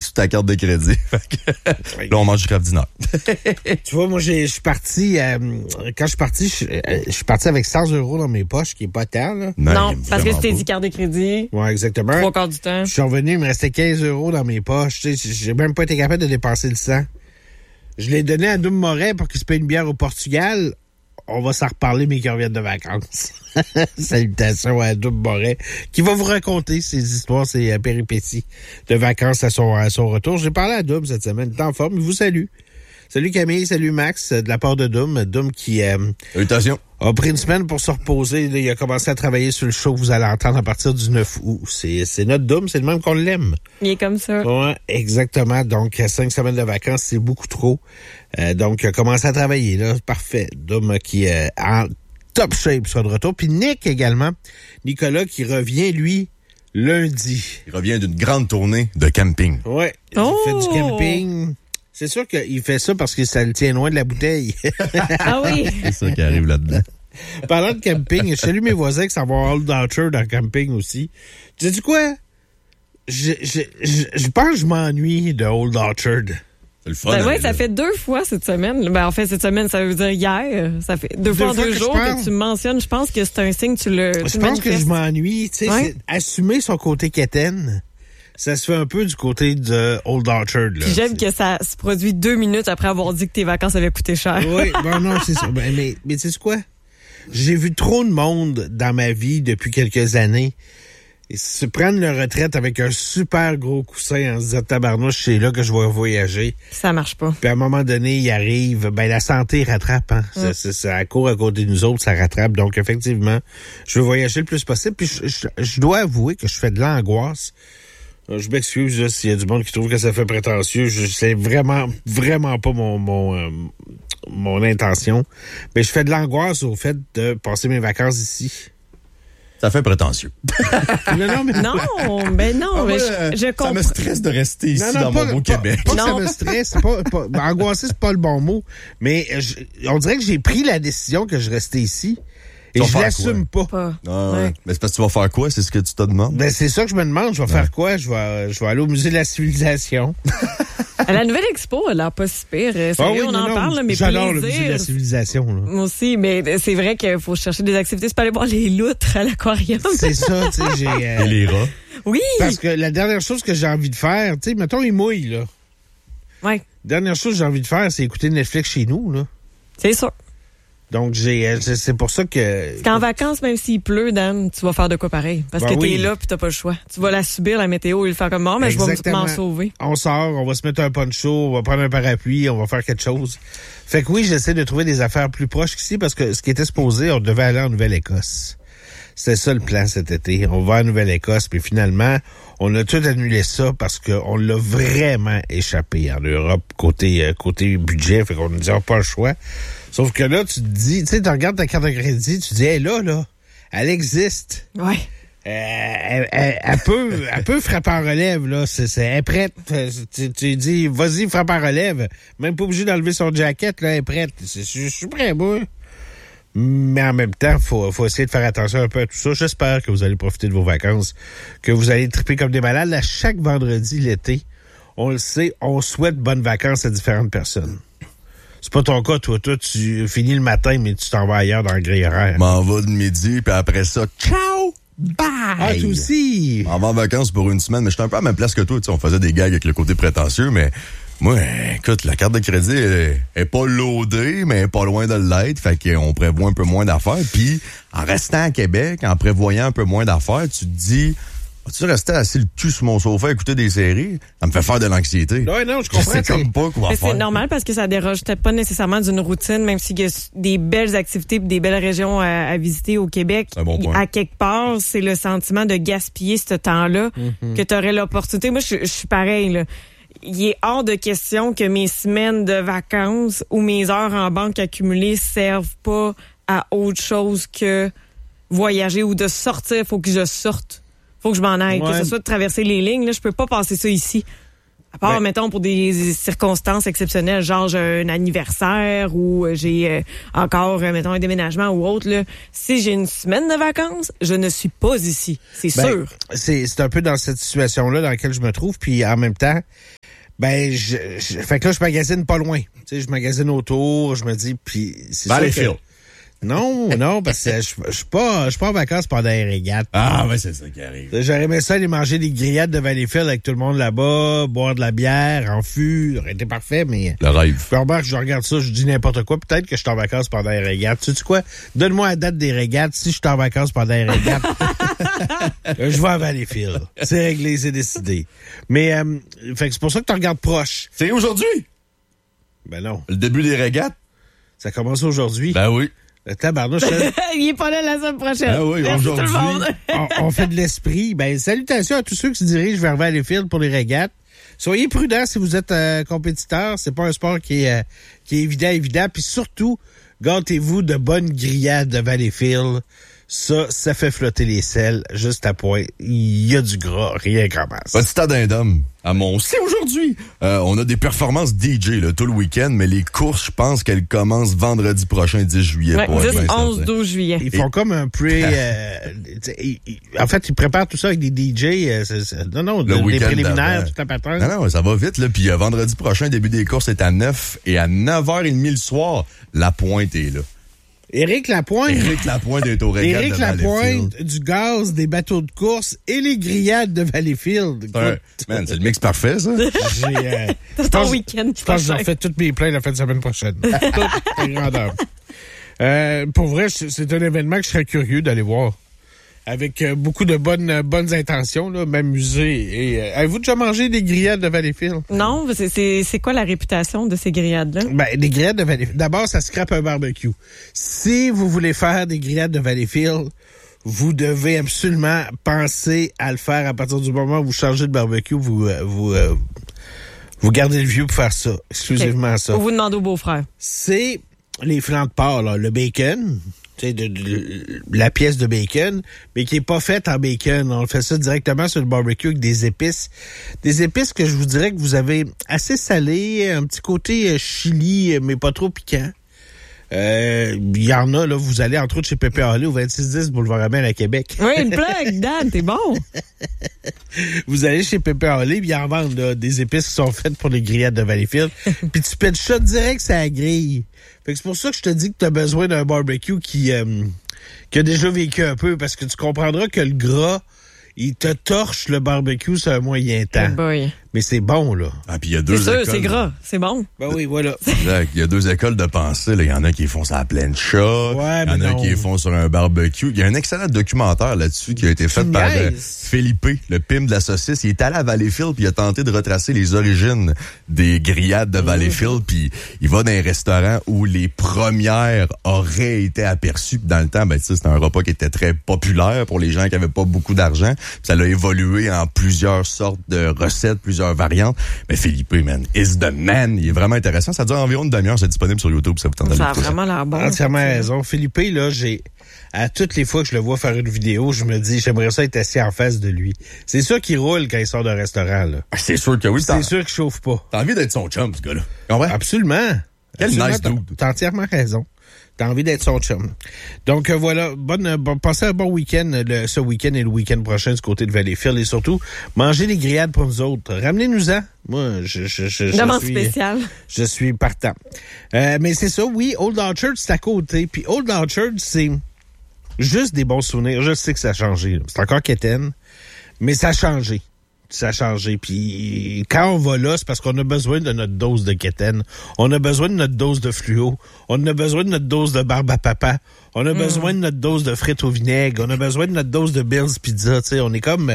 sur ta carte de crédit. Là, on mange du craft dinner. Tu vois, moi, je suis parti, quand je suis parti avec 100 € dans mes poches, qui est pas tant, là. Non, parce que c'était dit carte de crédit. Ouais, exactement. 3/4 du temps. Je suis revenu, il me restait 15 € dans mes poches. Tu sais, j'ai même pas été capable de dépenser le 100. Je l'ai donné à Doum Moret pour qu'il se paye une bière au Portugal. On va s'en reparler, mais qui reviennent de vacances. Salutations à Doum Moret, qui va vous raconter ses histoires, ses péripéties de vacances à son retour. J'ai parlé à Doum cette semaine. Il est en forme, il vous salue. Salut Camille, salut Max, de la part de Doum. Doum qui Salutations. a pris une semaine pour se reposer. Là, il a commencé à travailler sur le show que vous allez entendre à partir du 9 août. C'est notre Doum, c'est le même qu'on l'aime. Il est comme ça. Ouais, exactement. Donc, 5 semaines de vacances, c'est beaucoup trop. Donc, il a commencé à travailler, là. Parfait. Doum qui est en top shape sera de retour. Puis Nick également. Nicolas qui revient, lui, lundi. Il revient d'une grande tournée de camping. Ouais. Il fait du camping. C'est sûr qu'il fait ça parce que ça le tient loin de la bouteille. Ah oui? C'est ça qui arrive là-dedans. Parlant de camping, je salue mes voisins qui s'en vont à Old Orchard en camping aussi. Tu sais quoi? Je pense que je m'ennuie de Old Orchard. C'est le fun. Oui, ça fait 2 fois cette semaine. Ben, en fait, cette semaine, ça veut dire hier. Ça fait 2 fois en 2 jours que tu me mentionnes. Je pense que c'est un signe que tu le Je pense que je m'ennuie. Tu sais, ouais. Assumer son côté quétaine, ça se fait un peu du côté de Old Orchard. Là. Puis j'aime que ça se produit 2 minutes après avoir dit que tes vacances avaient coûté cher. Oui, non, c'est ça. Mais tu sais quoi? J'ai vu trop de monde dans ma vie depuis quelques années se prendre leur retraite avec un super gros coussin en se disant tabarnouche, c'est là que je vais voyager. Ça marche pas. Puis à un moment donné, il arrive, la santé rattrape, hein. Ça court à côté de nous autres, ça rattrape. Donc effectivement, je veux voyager le plus possible. Puis je dois avouer que je fais de l'angoisse. Je m'excuse s'il y a du monde qui trouve que ça fait prétentieux. C'est vraiment pas mon intention. Mais je fais de l'angoisse au fait de passer mes vacances ici. Ça fait prétentieux. Non, mais je comprends. Ça me stresse de rester ici dans mon beau Québec. Pas que ça me stresse. Angoissé, c'est pas le bon mot. Mais on dirait que j'ai pris la décision que je restais ici. Et je l'assume pas. Ouais. Mais c'est parce que tu vas faire quoi? C'est ce que tu te demandes? Ben, c'est ça que je me demande. Je vais faire quoi? Je vais aller au musée de la civilisation. La nouvelle expo, elle a l'air pas si pire. Sérieux, on en parle, mais j'adore le musée de la civilisation. Là. Moi aussi, mais c'est vrai qu'il faut chercher des activités. C'est pas aller voir les loutres à l'aquarium. C'est ça, tu sais, Et les rats. Oui! Parce que la dernière chose que j'ai envie de faire, tu sais, mettons, il mouille, là. Ouais. Dernière chose que j'ai envie de faire, c'est écouter Netflix chez nous, là. C'est ça. Donc, c'est pour ça que... Parce qu'en vacances, même s'il pleut, Dan, tu vas faire de quoi pareil. Parce que t'es là puis t'as pas le choix. Tu vas la subir, la météo, et le faire comme moi, mais exactement. Je vais m'en sauver. On sort, on va se mettre un poncho, on va prendre un parapluie, on va faire quelque chose. Fait que oui, j'essaie de trouver des affaires plus proches qu'ici parce que ce qui était supposé, on devait aller en Nouvelle-Écosse. C'était ça le plan cet été. On va en Nouvelle-Écosse, puis finalement, on a tout annulé ça parce qu'on l'a vraiment échappé en Europe côté budget. Fait qu'on nous dit, pas le choix. Sauf que là, tu te dis, tu sais, tu regardes ta carte de crédit, tu dis, là, elle existe. Ouais. Elle peut frapper en relève, là. Elle est prête. Tu dis, vas-y, frappe en relève. Même pas obligé d'enlever son jacket, là, elle est prête. Je suis prêt, moi. Mais en même temps, faut essayer de faire attention un peu à tout ça. J'espère que vous allez profiter de vos vacances, que vous allez triper comme des malades. Là, chaque vendredi, l'été, on le sait, on souhaite bonnes vacances à différentes personnes. C'est pas ton cas, toi, tu finis le matin, mais tu t'en vas ailleurs dans le grille horaire. M'en va de midi, puis après ça, ciao! Bye! Ah, toi aussi! On va en vacances pour une semaine, mais j'étais un peu à la même place que toi. On faisait des gags avec le côté prétentieux, mais moi, écoute, la carte de crédit est pas loadée, mais pas loin de l'être. Fait qu'on prévoit un peu moins d'affaires. Puis, en restant à Québec, en prévoyant un peu moins d'affaires, tu te dis... Vas-tu rester assis le cul sur mon sofa à écouter des séries? Ça me fait faire de l'anxiété. Non, je comprends. Je sais comme pas quoi faire. C'est normal parce que ça déroge peut-être pas nécessairement d'une routine, même s'il y a des belles activités et des belles régions à visiter au Québec. C'est un bon point. À quelque part, c'est le sentiment de gaspiller ce temps-là que tu aurais l'opportunité. Moi, je suis pareil, là. Il est hors de question que mes semaines de vacances ou mes heures en banque accumulées servent pas à autre chose que voyager ou de sortir. Faut que je sorte. Faut que je m'en aille. Ouais. Que ce soit de traverser les lignes, là, je peux pas passer ça ici. À part, mettons, pour des circonstances exceptionnelles, genre j'ai un anniversaire ou j'ai encore, mettons, un déménagement ou autre, là. Si j'ai une semaine de vacances, je ne suis pas ici. C'est sûr. C'est un peu dans cette situation-là dans laquelle je me trouve. Puis en même temps, fait que là, je magasine pas loin. Tu sais, je magasine autour, je me dis, puis c'est Valleyfield. Non, parce que je suis pas en vacances pendant les régates. Ah, ouais, c'est ça qui arrive. J'aurais aimé ça aller manger des grillades de Valleyfield avec tout le monde là-bas, boire de la bière, en fût, ça aurait été parfait, mais... Le rêve. Je regarde ça, je dis n'importe quoi, peut-être que je suis en vacances pendant les régates. Tu sais quoi? Donne-moi la date des régates, si je suis en vacances pendant les régates, je vais à Valleyfield. C'est réglé, c'est décidé. Mais, fait que c'est pour ça que tu regardes proche. C'est aujourd'hui? Ben non. Le début des régates? Ça commence aujourd'hui. Ben oui. Le tabarnouche. Il est pas là la semaine prochaine. Ah oui, Merci aujourd'hui. tout le monde. on fait de l'esprit. Ben, salutations à tous ceux qui se dirigent vers Valleyfield pour les régates. Soyez prudents si vous êtes compétiteur. C'est pas un sport qui est évident. Puis surtout, gâtez-vous de bonnes grillades de Valleyfield. Ça fait flotter les selles juste à point. Il y a du gras, rien qu'en masse. Petit addendum à mon... C'est aujourd'hui! On a des performances DJ là, tout le week-end, mais les courses, je pense qu'elles commencent vendredi prochain, 10 juillet. Ouais, 10, 11, 12 juillet. Ils font comme un en fait, ils préparent tout ça avec des DJ. Des préliminaires, tout à patron. Non, ça va vite. Là. Puis vendredi prochain, début des courses est à 9 et à 9h30 le soir, la pointe est là. Éric Lapointe est au régal Éric de Valleyfield. Lapointe, du gaz, des bateaux de course et les grillades de Valleyfield. Ouais. Man, c'est le mix parfait, ça. C'est ton week-end. Je pense que j'en fais toutes mes plaintes la fin de semaine prochaine. Toutes grandeur. Pour vrai, c'est un événement que je serais curieux d'aller voir. Avec beaucoup de bonnes intentions, là, m'amuser. Et avez-vous déjà mangé des grillades de Valleyfield? Non, c'est quoi la réputation de ces grillades-là? Ben, les grillades de Valleyfield. D'abord, ça scrape un barbecue. Si vous voulez faire des grillades de Valleyfield, vous devez absolument penser à le faire à partir du moment où vous changez de barbecue, vous gardez le vieux pour faire ça. Exclusivement ça. Vous demandez au beau-frère. C'est les flancs de porc, là, le bacon. La pièce de bacon, mais qui est pas faite en bacon. On fait ça directement sur le barbecue avec des épices. Des épices que je vous dirais que vous avez assez salées, un petit côté chili, mais pas trop piquant. Il y en a, là, vous allez entre autres chez Pépé Hallé au 2610 Boulevard Amel à Québec. Oui, une blague, Dan, t'es bon. Vous allez chez Pépé Hallé, puis ils en vendent là, des épices qui sont faites pour les grillades de Valleyfield. Puis tu pètes ça direct sur la grille. Fait que c'est pour ça que je te dis que tu as besoin d'un barbecue qui a déjà vécu un peu, parce que tu comprendras que le gras, il te torche le barbecue sur un moyen temps. Oh boy. Mais c'est bon, là. Ah, puis il y a deux C'est sûr, écoles. c'est gras, c'est bon. Ben oui, voilà. Exact. Il y a deux écoles de pensée. Là. Il y en a qui font ça à pleine shot. Ouais, Il y en a qui font sur un barbecue. Il y a un excellent documentaire là-dessus qui a été fait par Philippe, le pim de la saucisse. Il est allé à Valleyfield puis il a tenté de retracer les origines des grillades de Valleyfield. Puis il va dans un restaurant où les premières auraient été aperçues. Puis dans le temps, c'était un repas qui était très populaire pour les gens qui avaient pas beaucoup d'argent. Puis ça a évolué en plusieurs sortes de recettes, plusieurs variantes. Mais Philippe, man, is the man. Il est vraiment intéressant. Ça dure environ une demi-heure. C'est disponible sur YouTube. Ça vous tente Ça a vraiment l'air bon. Entièrement raison. Philippe, là, à toutes les fois que je le vois faire une vidéo, je me dis, j'aimerais ça être assis en face de lui. C'est sûr qu'il roule quand il sort d'un restaurant, là. C'est sûr que oui. C'est sûr qu'il chauffe pas. T'as envie d'être son chum, ce gars-là. Comprends? Absolument. Quel nice dude. T'as entièrement raison. T'as envie d'être son chum. Donc voilà, passez un bon week-end ce week-end et le week-end prochain du côté de Valleyfield, et surtout mangez des grillades pour nous autres. Ramenez-nous-en. Moi, Demande spéciale. Je suis partant. Mais c'est ça, oui, Old Orchard, c'est à côté. Puis Old Orchard, c'est juste des bons souvenirs. Je sais que ça a changé. Là. C'est encore quétaine, mais ça a changé. Ça a changé. Puis quand on va là, c'est parce qu'on a besoin de notre dose de quétaine. On a besoin de notre dose de fluo. On a besoin de notre dose de barbe à papa. On a besoin de notre dose de frites au vinaigre. On a besoin de notre dose de Bill's Pizza. Tu sais, on est comme...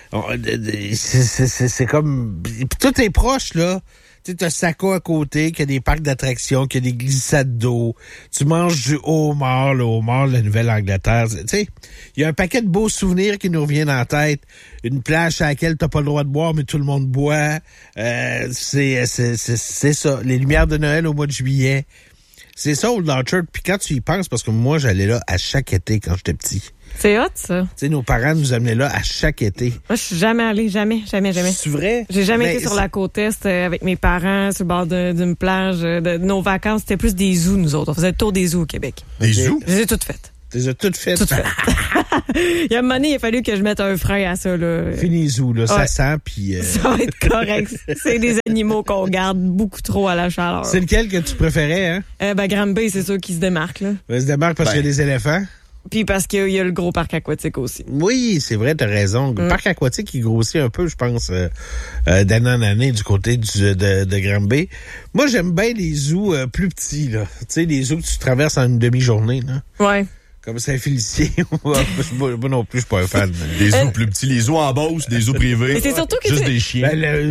c'est comme... Tout est proche, là. Tu sais, t'as Saco à côté, qui a des parcs d'attractions, qui a des glissades d'eau. Tu manges du homard, le homard de la Nouvelle-Angleterre. Tu sais, il y a un paquet de beaux souvenirs qui nous reviennent en tête. Une plage à laquelle t'as pas le droit de boire, mais tout le monde boit. C'est ça. Les lumières de Noël au mois de juillet. C'est ça, Old Orchard. Puis quand tu y penses, parce que moi, j'allais là à chaque été quand j'étais petit. C'est hot, ça. Tu sais, nos parents nous amenaient là à chaque été. Moi, je suis jamais allée, jamais. C'est vrai? J'ai jamais été sur la côte est avec mes parents, sur le bord d'une plage. Nos vacances, c'était plus des zoos, nous autres. On faisait le tour des zoos au Québec. Des zoos? Je les ai toutes faites. Tu les as toutes faites? Toutes faites. Il y a un moment donné, il a fallu que je mette un frein à ça, là. Fini zoo, là. Ça sent, puis... Ça va être correct. C'est des animaux qu'on garde beaucoup trop à la chaleur. C'est lequel que tu préférais, hein? Granby, c'est sûr qu'il se démarque, là. Il se démarque parce qu'il y a des éléphants. Puis parce qu'il y a le gros parc aquatique aussi. Oui, c'est vrai, t'as raison. Le parc aquatique, il grossit un peu, je pense, d'année en année du côté de Granby. Moi, j'aime bien les zoos plus petits, là. Tu sais, les zoos que tu traverses en une demi-journée, là. Ouais. Comme Saint-Félicien. Moi non plus, je suis pas un fan. Des zoos plus petits, les zoos en Beauce, des zoos privés. Mais c'est surtout que juste des chiens.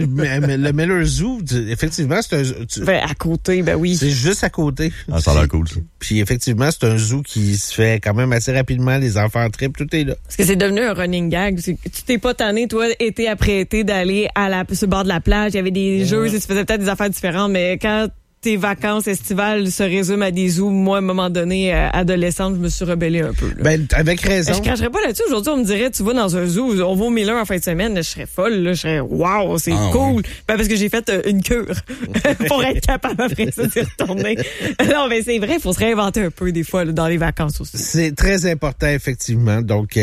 Le Miller Zoo, effectivement, c'est un zoo. À côté, ben oui. C'est juste à côté. Ah, ça a l'air cool, ça. Puis effectivement, c'est un zoo qui se fait quand même assez rapidement. Les enfants trippent, tout est là. Parce que c'est devenu un running gag. Tu t'es pas tanné, toi, été après été, d'aller sur le bord de la plage. Il y avait des jeux, tu faisais peut-être des affaires différentes, mais quand tes vacances estivales se résument à des zoos, moi, à un moment donné, adolescente, je me suis rebellée un peu. Là. Ben, avec raison. Je cracherais pas là-dessus. Aujourd'hui, on me dirait, tu vas dans un zoo, on va au Miller en fin de semaine, là, je serais folle, là, je serais wow, c'est cool. Ouais. Ben, parce que j'ai fait une cure pour être capable après ça d'y retourner. Non, mais c'est vrai, il faut se réinventer un peu des fois là, dans les vacances aussi. C'est très important, effectivement. Donc,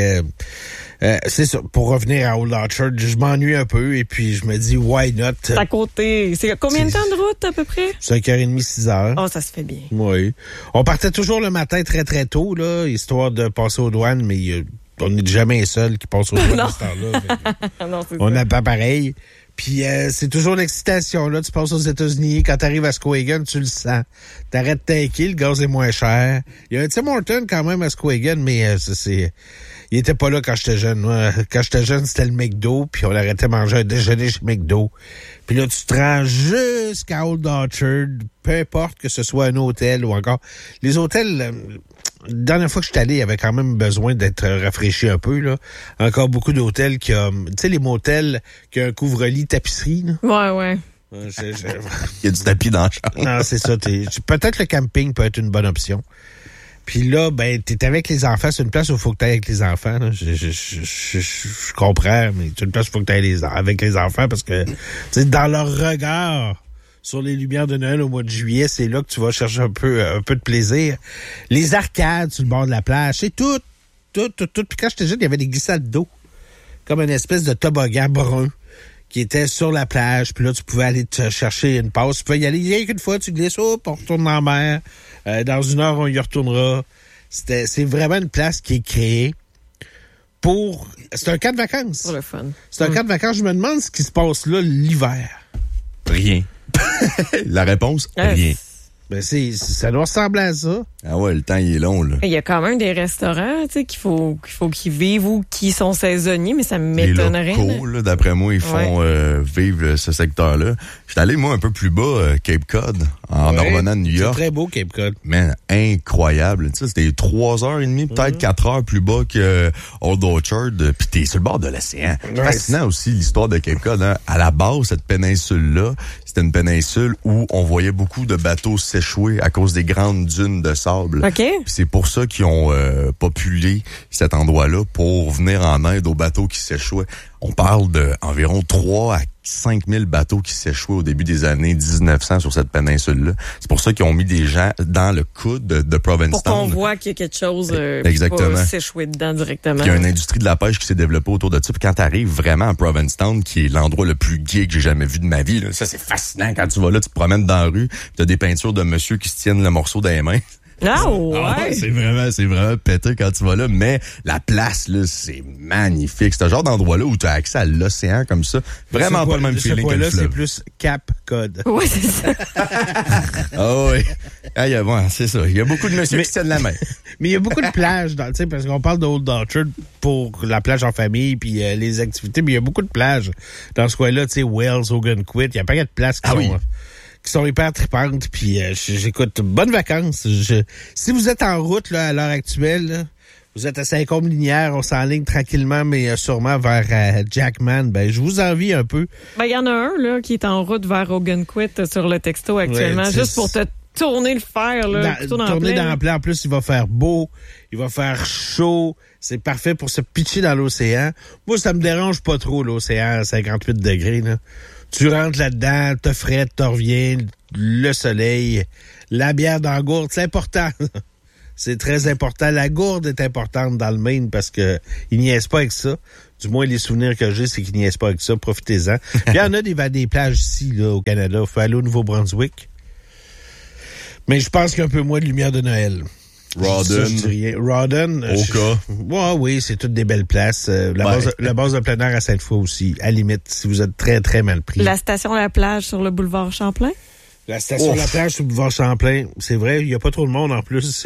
c'est ça. Pour revenir à Old Orchard, je m'ennuie un peu et puis je me dis, why not? C'est à côté. C'est combien de temps de route à peu près? 5h30, 6h. Oh, ça se fait bien. Oui. On partait toujours le matin très, très tôt, là, histoire de passer aux douanes, mais on n'est jamais seul qui passe aux douanes à ce temps-là. Non, c'est on ça. n'a pas pareil. Puis c'est toujours l'excitation, là. Tu passes aux États-Unis, quand t'arrives à Skowhegan, tu le sens. T'arrêtes tanker, le gaz est moins cher. Il y a un Tim Hortons quand même à Skowhegan, mais il était pas là quand j'étais jeune. Moi. Quand j'étais jeune, c'était le McDo, puis on arrêtait de manger un déjeuner chez McDo. Puis là, tu te rends jusqu'à Old Orchard, peu importe que ce soit un hôtel ou encore... Les hôtels... la dernière fois que je suis allé, il y avait quand même besoin d'être rafraîchi un peu, là. Encore beaucoup d'hôtels qui ont... Tu sais, les motels qui ont un couvre-lit tapisserie, là. Ouais. Il y a du tapis dans la chambre. Non, c'est ça. Peut-être le camping peut être une bonne option. Puis là, ben, t'es avec les enfants. C'est une place où il faut que t'ailles avec les enfants. Là. Je comprends, mais c'est une place où il faut que t'ailles avec les enfants parce que, tu sais, dans leur regard sur les lumières de Noël au mois de juillet, c'est là que tu vas chercher un peu de plaisir. Les arcades sur le bord de la plage, c'est tout. Puis quand j'étais jeune, il y avait des glissades d'eau. Comme une espèce de toboggan brun qui était sur la plage. Puis là, tu pouvais aller te chercher une passe. Tu pouvais y aller rien qu'une fois, tu glisses, on retourne en mer. Dans une heure, on y retournera. C'est vraiment une place qui est créée pour... C'est un camp de vacances. Pour le fun. C'est un camp de vacances. Je me demande ce qui se passe là l'hiver. Rien. La réponse, rien. Ben ça doit ressembler à ça. Ah ouais, le temps, il est long, là. Il y a quand même des restaurants, tu sais, qu'il faut qu'ils vivent ou qui sont saisonniers, mais ça m'étonnerait. Les locaux, là, d'après moi, ils font vivre ce secteur-là. J'étais allé, moi, un peu plus bas, Cape Cod, en revenant de New York. C'est très beau, Cape Cod. Man, incroyable. Tu sais, c'était 3h30, peut-être 4 heures plus bas que Old Orchard. Puis t'es sur le bord de l'océan. Ouais. Fascinant aussi, l'histoire de Cape Cod. Hein. À la base, cette péninsule-là, c'était une péninsule où on voyait beaucoup de bateaux s'échouer à cause des grandes dunes de sable. OK. Puis c'est pour ça qu'ils ont populé cet endroit-là pour venir en aide aux bateaux qui s'échouaient. On parle d'environ 3 à 5 000 bateaux qui s'échouaient au début des années 1900 sur cette péninsule-là. C'est pour ça qu'ils ont mis des gens dans le coude de Provincetown. Pour qu'on voit qu'il y a quelque chose Exactement. pas s'échouer dedans directement. Puis il y a une industrie de la pêche qui s'est développée autour de ça. Puis quand t'arrives vraiment à Provincetown, qui est l'endroit le plus gay que j'ai jamais vu de ma vie, là, ça c'est fascinant. Quand tu vas là, tu te promènes dans la rue, t'as des peintures de monsieur qui se tiennent le morceau dans les mains. Ah ouais. C'est vraiment pété quand tu vas là, mais la place là, c'est magnifique. C'est un genre d'endroit là où tu as accès à l'océan comme ça. Vraiment pas le même feeling que le fleuve. C'est plus Cap Cod. Oui, c'est ça. Ah oui. C'est ça. Il y a beaucoup de messieurs qui se tiennent la main. Mais il y a beaucoup de plages, tu sais, parce qu'on parle de Old Orchard pour la plage en famille puis les activités, mais il y a beaucoup de plages dans ce coin-là, tu sais, Wells, Ogunquit, il y a pas de places qui sont hyper tripantes, puis j'écoute, bonnes vacances. Si vous êtes en route là à l'heure actuelle, là, vous êtes à Saint-Côme-Linière, on s'enligne tranquillement, mais sûrement vers Jackman, ben je vous envie un peu. Ben il y en a un là qui est en route vers Ogunquit sur le texto actuellement, ouais, juste pour te tourner le fer, là. Tourner dans la plaie. En plus, il va faire beau, il va faire chaud. C'est parfait pour se pitcher dans l'océan. Moi, ça me dérange pas trop, l'océan à 58 degrés, là. Tu rentres là-dedans, te frettes, te reviens, le soleil, la bière dans la gourde, c'est important. C'est très important. La gourde est importante dans le Maine parce que ils niaisent pas avec ça. Du moins, les souvenirs que j'ai, c'est qu'ils niaisent pas avec ça. Profitez-en. Puis il y en a des plages ici, là, au Canada. Faut aller au Nouveau-Brunswick. Mais je pense qu'il y a un peu moins de lumière de Noël. Rawdon. Oka. Oui, c'est toutes des belles places. La base de plein air à Sainte-Foy aussi. À la limite, si vous êtes très, très mal pris. La station La Plage sur le boulevard Champlain? La station La Plage sur le boulevard Champlain, c'est vrai, il n'y a pas trop de monde en plus.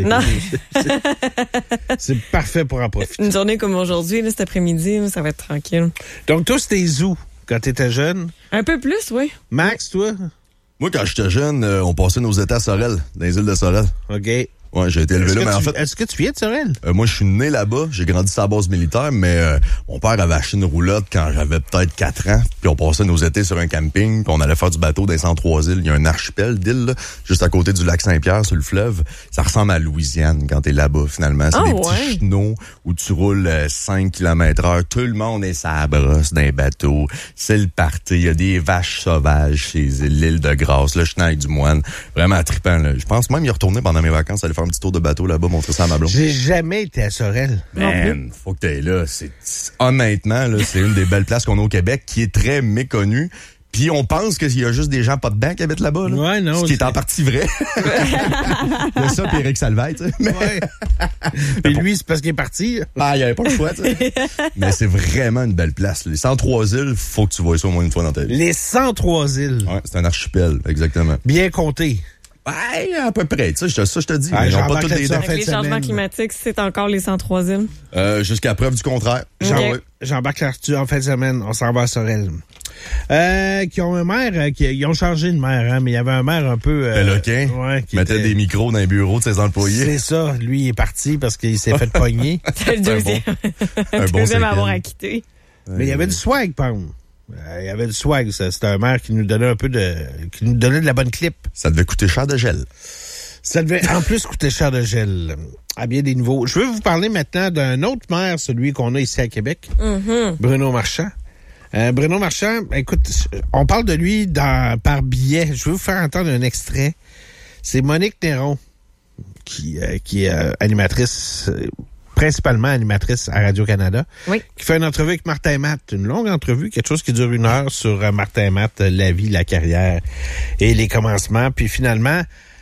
C'est parfait pour en profiter. Une journée comme aujourd'hui, là, cet après-midi, là, ça va être tranquille. Donc, toi, c'était où quand tu étais jeune? Un peu plus, oui. Max, toi? Moi, quand j'étais jeune, on passait nos étés à Sorel, dans les îles de Sorel. OK. Ouais, j'ai été élevé là, mais en fait... Est-ce que tu viens de Sorel? Moi, je suis né là-bas, j'ai grandi sur la base militaire, mais mon père avait acheté une roulotte quand j'avais peut-être 4 ans, puis on passait nos étés sur un camping, puis on allait faire du bateau dans les 103 îles. Il y a un archipel d'îles, là, juste à côté du lac Saint-Pierre, sur le fleuve. Ça ressemble à Louisiane quand t'es là-bas, finalement. C'est des petits chenaux où tu roules 5 km/h. Tout le monde est sa brosse d'un bateau. C'est le party. Il y a des vaches sauvages chez l'île de Grâce, le Chenal du Moine. Vraiment trippant, là. Je pense même y retourner pendant mes vacances, aller faire un petit tour de bateau là-bas, montrer ça à ma blonde. J'ai jamais été à Sorel. Man, faut que t'ailles là. Honnêtement, là, c'est une des belles places qu'on a au Québec qui est très méconnue. Puis on pense qu'il y a juste des gens pas dedans qui habitent là-bas. Là. Ouais, non. Ce qui est en partie vrai. Il y a ça, puis Éric Salvaille, tu sais. Mais... Ouais. Et lui, c'est parce qu'il est parti. Ah, il n'y avait pas le choix, tu sais. Mais c'est vraiment une belle place. Les 103 îles, faut que tu vois ça au moins une fois dans ta vie. Les 103 îles. Ouais, c'est un archipel, exactement. Bien compté. Ouais, à peu près. Tu sais, ça, je te dis. Ah, ils n'ont pas toutes les Avec les changements climatiques, c'est encore les 103 îles. Jusqu'à preuve du contraire. J'embarque là-dessus en fin de semaine. On s'en va à Sorel. Qui ont un maire, ils ont changé de maire, hein, mais il y avait un maire un peu... Péloquin, qui mettait des micros dans les bureaux de ses employés. C'est ça. Lui, il est parti parce qu'il s'est fait pogner. C'est le deuxième. Un bon deuxième à avoir acquitté. Mais il y avait du swag, Pam. Il y avait du swag, ça. C'était un maire qui nous donnait un peu qui nous donnait de la bonne clip. Ça devait coûter cher de gel. Ça devait en plus coûter cher de gel. À bien des niveaux. Je veux vous parler maintenant d'un autre maire, celui qu'on a ici à Québec. Mm-hmm. Bruno Marchand. Bruno Marchand, écoute, on parle de lui par billet. Je veux vous faire entendre un extrait. C'est Monique Néron, qui est animatrice... principalement animatrice à Radio-Canada, qui fait une entrevue avec Martin Matt, une longue entrevue, quelque chose qui dure 1 heure sur Martin Matt, la vie, la carrière et les commencements. Puis finalement,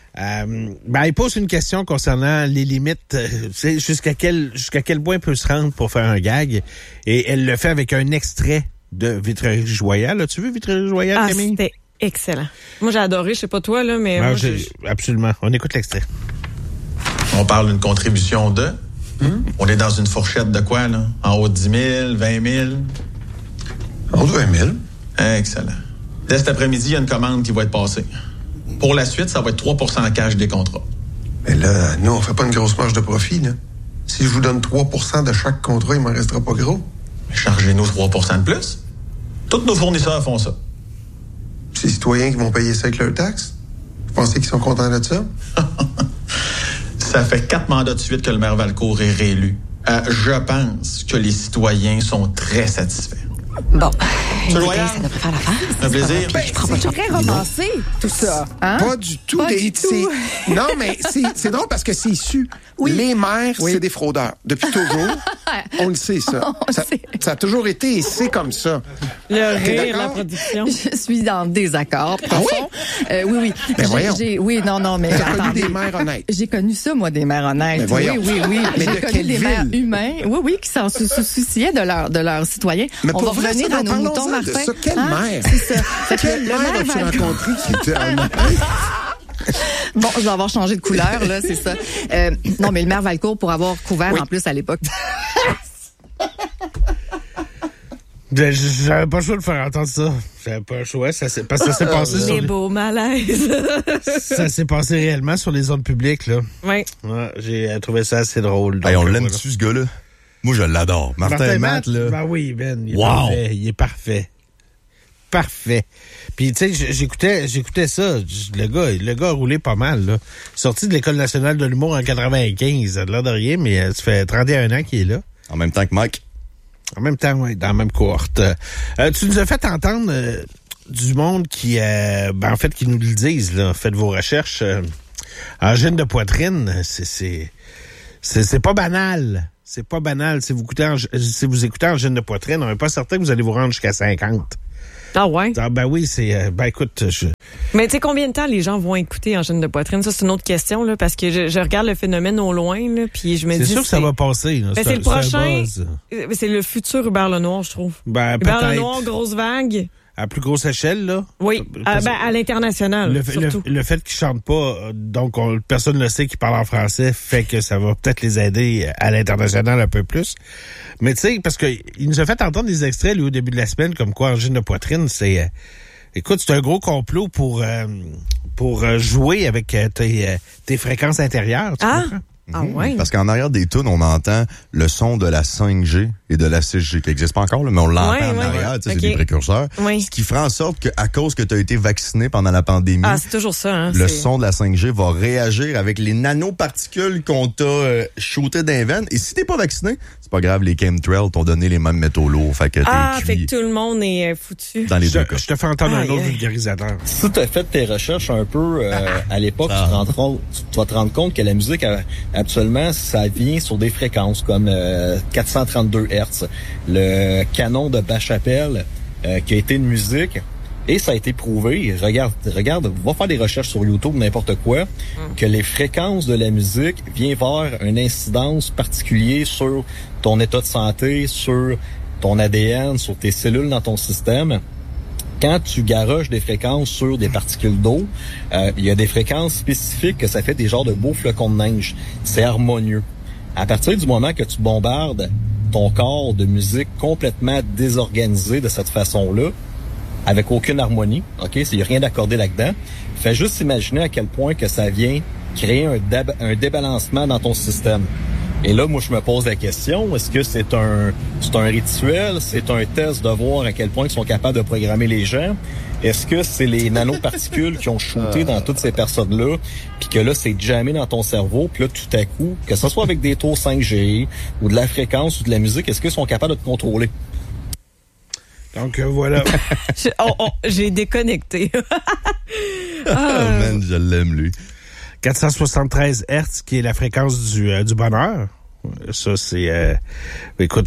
il pose une question concernant les limites, jusqu'à quel point peut se rendre pour faire un gag, et elle le fait avec un extrait de Vitrerie Joyal. As-tu vu Vitrerie Joyal, Camille? C'était excellent. Moi, j'ai adoré, je sais pas toi, là, mais... moi, absolument. On écoute l'extrait. On parle d'une contribution de... On est dans une fourchette de quoi, là? En haut de 10 000, 20 000? En haut de 20 000. Excellent. Dès cet après-midi, il y a une commande qui va être passée. Pour la suite, ça va être 3 % en cash des contrats. Mais là, nous, on fait pas une grosse marge de profit, là. Si je vous donne 3 % de chaque contrat, il m'en restera pas gros. Chargez-nous 3 % de plus. Tous nos fournisseurs font ça. C'est les citoyens qui vont payer ça avec leurs taxes? Vous pensez qu'ils sont contents de ça? Ça fait 4 mandats de suite que le maire Valcourt est réélu. Je pense que les citoyens sont très satisfaits. Bon, ça devrait faire l'affaire. Un plaisir. C'est très romancé, tout ça. Hein? Pas du tout. Pas du tout. Non, mais c'est drôle parce que c'est su. Oui. Les maires, c'est des fraudeurs. Depuis toujours, on le sait, ça. Ça a toujours été et c'est comme ça. Le rire, la production. Je suis en désaccord profond. Oui? Oui. Ben voyons. Oui, non, mais j'ai connu des maires honnêtes. J'ai connu ça, moi, des maires honnêtes. Ben voyons. Oui. Mais j'ai de connu quelle des ville? maires humains, qui s'en souciaient de leurs citoyens. Mais on va revenir à nos moutons, Martin. Quelle mère? C'est ça. Quelle mère as-tu rencontré qui était honnête? Bon, je vais avoir changé de couleur, là, c'est ça. Non, mais le maire Valcourt, pour avoir couvert, en plus, à l'époque. J'avais pas le choix de faire entendre ça. J'avais pas le choix. Parce que ça s'est passé sur... Les beaux malaises. Ça s'est passé réellement sur les ondes publiques, là. Oui. Ouais, j'ai trouvé ça assez drôle. Hey, on l'aime-tu, ce gars-là? Moi, je l'adore. Martin Matt, là. Ben oui, Ben. Il est parfait. parfait. Puis, tu sais, j'écoutais ça. Le gars a roulé pas mal, là. Sorti de l'École nationale de l'humour en 95. Ça a l'air de rien, mais ça fait 31 ans qu'il est là. En même temps que Mike. En même temps, oui, dans la même cohorte. Tu nous as fait entendre du monde qui, en fait, qui nous le disent, là. Faites vos recherches. Angine de poitrine, c'est pas banal. C'est pas banal. Si vous écoutez Angine de poitrine, on n'est pas certain que vous allez vous rendre jusqu'à 50. Ah ouais? Ah, ben oui, c'est... écoute... Mais tu sais, combien de temps les gens vont écouter Angine de poitrine? Ça, c'est une autre question, là, parce que je regarde le phénomène au loin, là, puis je me dis... C'est sûr que ça va passer, là. Ben, c'est le prochain... C'est le futur Hubert Lenoir, je trouve. Ben, Hubert peut-être. Lenoir, grosse vague. À plus grosse échelle, là? Oui, à l'international, surtout. Le fait qu'ils chantent pas, donc personne ne le sait qu'ils parlent en français, fait que ça va peut-être les aider à l'international un peu plus. Mais tu sais, parce que il nous a fait entendre des extraits, lui, au début de la semaine, comme quoi Angine de poitrine, c'est... écoute, c'est un gros complot pour jouer avec tes fréquences intérieures, tu comprends? Ah ouais. Parce qu'en arrière des tunes, on entend le son de la 5G et de la 6G, qui n'existe pas encore, là, mais on l'entend en arrière, tu sais, c'est des précurseurs. Oui. Ce qui fera en sorte qu'à cause que tu as été vacciné pendant la pandémie, c'est toujours ça, hein, le son de la 5G va réagir avec les nanoparticules qu'on t'a shootées dans les veines. Et si t'es pas vacciné, c'est pas grave, les chemtrails t'ont donné les mêmes métaux lourds. Fait que fait que tout le monde est foutu. Dans les deux cas. Je te fais entendre un autre vulgarisateur. Si tu as fait tes recherches un peu à l'époque, tu vas te rendre compte que la musique, actuellement, ça vient sur des fréquences comme 432 Hz. Le canon de Bas-Chapelle, qui a été une musique, et ça a été prouvé. Regarde, va faire des recherches sur YouTube, n'importe quoi, que les fréquences de la musique viennent vers une incidence particulière sur ton état de santé, sur ton ADN, sur tes cellules dans ton système. Quand tu garoches des fréquences sur des particules d'eau, il y a des fréquences spécifiques que ça fait des genres de beaux flocons de neige. C'est harmonieux. À partir du moment que tu bombardes ton corps de musique complètement désorganisée de cette façon-là, avec aucune harmonie, OK, il n'y a rien d'accordé là-dedans, fais juste imaginer à quel point que ça vient créer un débalancement dans ton système. Et là, moi, je me pose la question, est-ce que c'est un rituel, c'est un test de voir à quel point ils sont capables de programmer les gens? Est-ce que c'est les nanoparticules qui ont shooté dans toutes ces personnes-là, puis que là, c'est jammé dans ton cerveau, puis là, tout à coup, que ce soit avec des taux 5G, ou de la fréquence, ou de la musique, est-ce qu'ils sont capables de te contrôler? Donc, voilà. J'ai déconnecté. Man, je l'aime, lui. 473 Hz, qui est la fréquence du bonheur. Ça, c'est... écoute,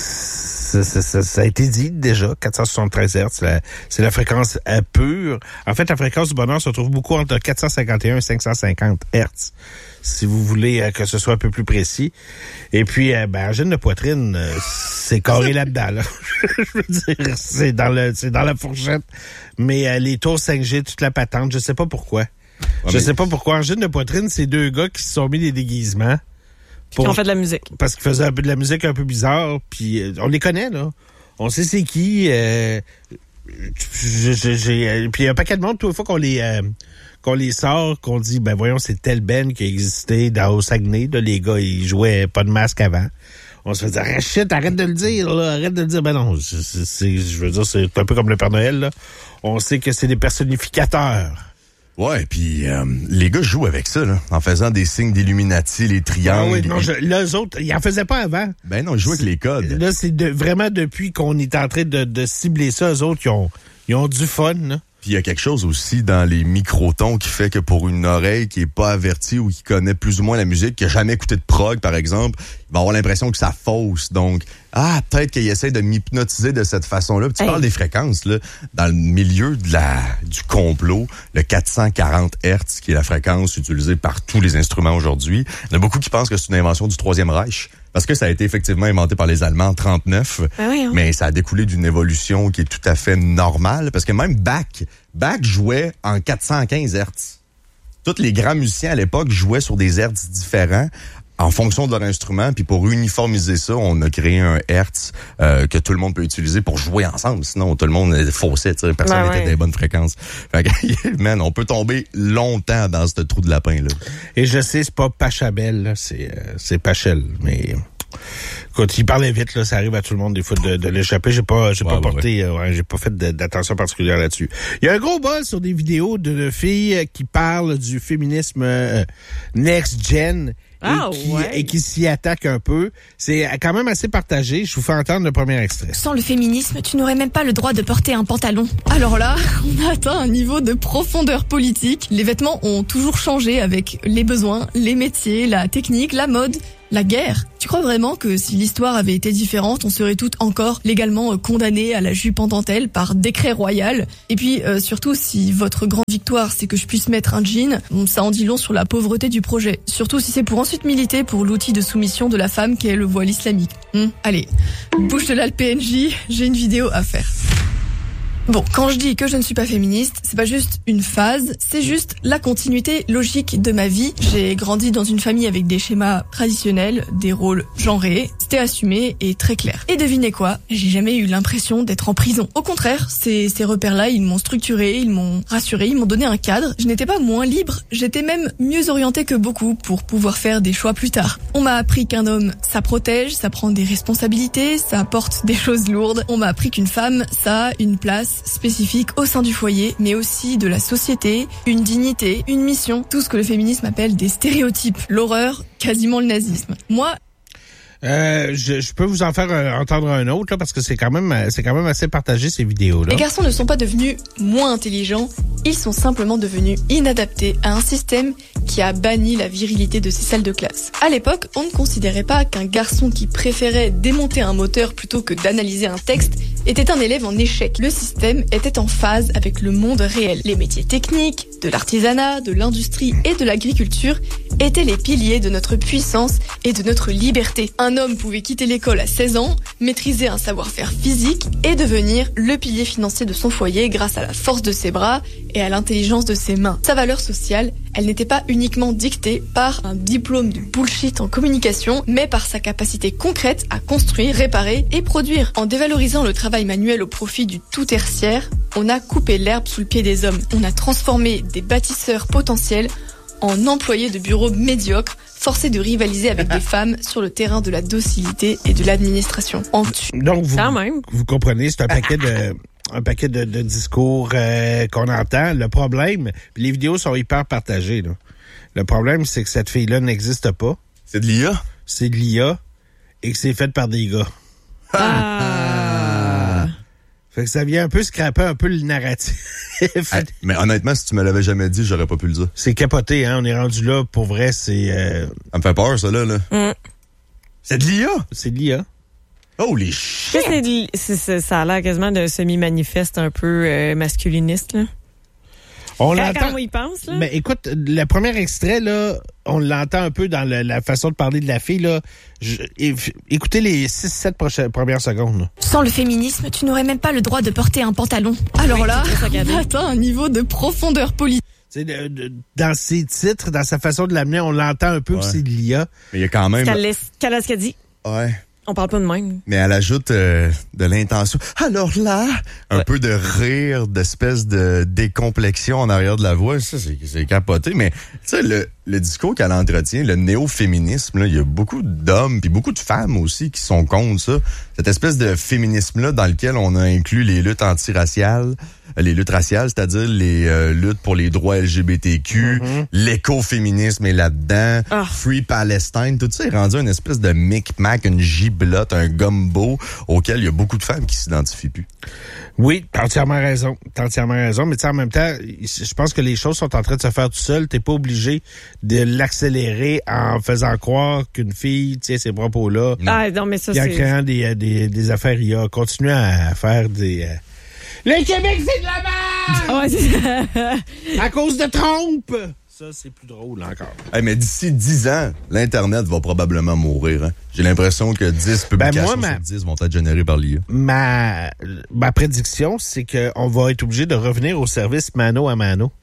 ça a été dit déjà, 473 Hz, c'est la fréquence pure. En fait, la fréquence du bonheur se trouve beaucoup entre 451 et 550 Hz, si vous voulez que ce soit un peu plus précis. Et puis, Angine de poitrine, c'est carré là-dedans, là. Je veux dire, c'est dans la fourchette. Mais les tours 5G, toute la patente, je sais pas pourquoi. Je sais pas pourquoi. Angine de poitrine, c'est deux gars qui se sont mis des déguisements. Qui ont fait de la musique. Parce qu'ils faisaient de la musique un peu bizarre. Puis on les connaît, là. On sait c'est qui. Puis il y a un paquet de monde, toutes les fois qu'on les sort, qu'on dit, voyons, c'est tel band qui a existé au Saguenay. Là, les gars, ils jouaient pas de masque avant. On se fait dire, shit, arrête de le dire, là, arrête de le dire. Non, je veux dire, c'est un peu comme le Père Noël, là. On sait que c'est des personnificateurs. Ouais, puis les gars jouent avec ça, là, en faisant des signes d'Illuminati, les triangles. Ah oui, non, les autres, ils en faisaient pas avant. Ben non, ils jouent avec les codes. Là, c'est vraiment depuis qu'on est en train de cibler ça, eux autres, ils ont du fun, là. Puis il y a quelque chose aussi dans les microtons qui fait que pour une oreille qui est pas avertie ou qui connaît plus ou moins la musique, qui a jamais écouté de prog, par exemple, il va avoir l'impression que ça fausse. Donc, peut-être qu'il essaie de m'hypnotiser de cette façon-là. Puis tu parles des fréquences, là. Dans le milieu du complot, le 440 Hz, qui est la fréquence utilisée par tous les instruments aujourd'hui, il y en a beaucoup qui pensent que c'est une invention du Troisième Reich. Parce que ça a été effectivement inventé par les Allemands en 1939, mais ça a découlé d'une évolution qui est tout à fait normale, parce que même Bach jouait en 415 Hz. Tous les grands musiciens à l'époque jouaient sur des Hz différents en fonction de leur instrument, puis pour uniformiser ça, on a créé un Hertz que tout le monde peut utiliser pour jouer ensemble. Sinon, tout le monde faussait, personne n'était des bonnes fréquences. Fait que, man, on peut tomber longtemps dans ce trou de lapin là. Et je sais, c'est pas Pachelbel, là, c'est Pachel, mais Écoute, il parlait vite, là, ça arrive à tout le monde des fois de l'échapper. J'ai pas fait d'attention particulière là-dessus. Il y a un gros buzz sur des vidéos de filles qui parlent du féminisme next gen. Et qui s'y attaque un peu. C'est quand même assez partagé. Je vous fais entendre le premier extrait. Sans le féminisme, tu n'aurais même pas le droit de porter un pantalon. Alors là, on a atteint un niveau de profondeur politique. Les vêtements ont toujours changé avec les besoins, les métiers, la technique, la mode, la guerre. Tu crois vraiment que si l'histoire avait été différente, on serait toutes encore légalement condamnées à la jupe en dentelle par décret royal? Et puis, surtout, si votre grande victoire, c'est que je puisse mettre un jean, ça en dit long sur la pauvreté du projet. Surtout si c'est pour ensuite militer pour l'outil de soumission de la femme qu'est le voile islamique. Allez, bouge de là le PNJ, j'ai une vidéo à faire. Bon, quand je dis que je ne suis pas féministe, c'est pas juste une phase, c'est juste la continuité logique de ma vie. J'ai grandi dans une famille avec des schémas traditionnels, des rôles genrés, c'était assumé et très clair. Et devinez quoi, j'ai jamais eu l'impression d'être en prison. Au contraire, ces repères-là, ils m'ont structuré, ils m'ont rassuré, ils m'ont donné un cadre. Je n'étais pas moins libre, j'étais même mieux orientée que beaucoup pour pouvoir faire des choix plus tard. On m'a appris qu'un homme, ça protège, ça prend des responsabilités, ça apporte des choses lourdes. On m'a appris qu'une femme, ça a une place spécifique au sein du foyer, mais aussi de la société, une dignité, une mission, tout ce que le féminisme appelle des stéréotypes, l'horreur, quasiment le nazisme. Moi, je peux vous en faire entendre un autre là, parce que c'est quand même assez partagé ces vidéos là. Les garçons ne sont pas devenus moins intelligents, ils sont simplement devenus inadaptés à un système qui a banni la virilité de ces salles de classe. À l'époque, on ne considérait pas qu'un garçon qui préférait démonter un moteur plutôt que d'analyser un texte était un élève en échec. Le système était en phase avec le monde réel. Les métiers techniques, de l'artisanat, de l'industrie et de l'agriculture étaient les piliers de notre puissance et de notre liberté. Un homme pouvait quitter l'école à 16 ans, maîtriser un savoir-faire physique et devenir le pilier financier de son foyer grâce à la force de ses bras et à l'intelligence de ses mains. Sa valeur sociale, elle n'était pas uniquement dictée par un diplôme de bullshit en communication, mais par sa capacité concrète à construire, réparer et produire. En dévalorisant le travail manuel au profit du tout tertiaire, on a coupé l'herbe sous le pied des hommes. On a transformé des bâtisseurs potentiels en employés de bureaux médiocres, forcés de rivaliser avec des femmes sur le terrain de la docilité et de l'administration. Donc, vous comprenez, c'est un paquet de discours qu'on entend. Le problème, puis les vidéos sont hyper partagées, là. Le problème, c'est que cette fille-là n'existe pas. C'est de l'IA? C'est de l'IA et que c'est fait par des gars. Fait que ça vient un peu scraper un peu le narratif. Mais honnêtement, si tu me l'avais jamais dit, j'aurais pas pu le dire. C'est capoté, hein. On est rendu là, pour vrai, c'est... Ça me fait peur, ça, là. C'est de l'IA? C'est de l'IA. Holy shit! Ça a l'air quasiment d'un semi-manifeste un peu masculiniste, là. On l'entend. Quand on y pense, là. Mais écoute, le premier extrait, là, on l'entend un peu dans la façon de parler de la fille, là. Écoutez les 6-7 premières secondes, là. Sans le féminisme, tu n'aurais même pas le droit de porter un pantalon. Alors là, on atteint un niveau de profondeur politique. Dans ses titres, dans sa façon de l'amener, on l'entend un peu que c'est de l'IA. Mais il y a quand même... Qu'elle dit. Ouais. On parle pas de même. Mais elle ajoute de l'intention. Alors là, un peu de rire, d'espèce de décomplexion en arrière de la voix. Ça, c'est capoté. Mais tu sais, le discours qu'elle entretient, le néo-féminisme, là, il y a beaucoup d'hommes puis beaucoup de femmes aussi qui sont contre ça. Cette espèce de féminisme-là dans lequel on a inclus les luttes antiraciales, c'est-à-dire les luttes pour les droits LGBTQ, l'écoféminisme est là-dedans, Free Palestine, tout ça est rendu une espèce de micmac, une giblotte, un gumbo auquel il y a beaucoup de femmes qui s'identifient plus. Oui, t'as entièrement raison. Mais tu sais, en même temps, je pense que les choses sont en train de se faire tout seul. T'es pas obligé de l'accélérer en faisant croire qu'une fille tient ses propos-là. Non, mais ça, en créant des affaires IA. Continuer à faire des... Le Québec, c'est de la merde! À cause de Trump! Ça, c'est plus drôle encore. Hey, mais d'ici 10 ans, l'Internet va probablement mourir. Hein? J'ai l'impression que 10 publications sur 10 vont être générées par l'IA. Ma prédiction, c'est qu'on va être obligé de revenir au service mano à mano.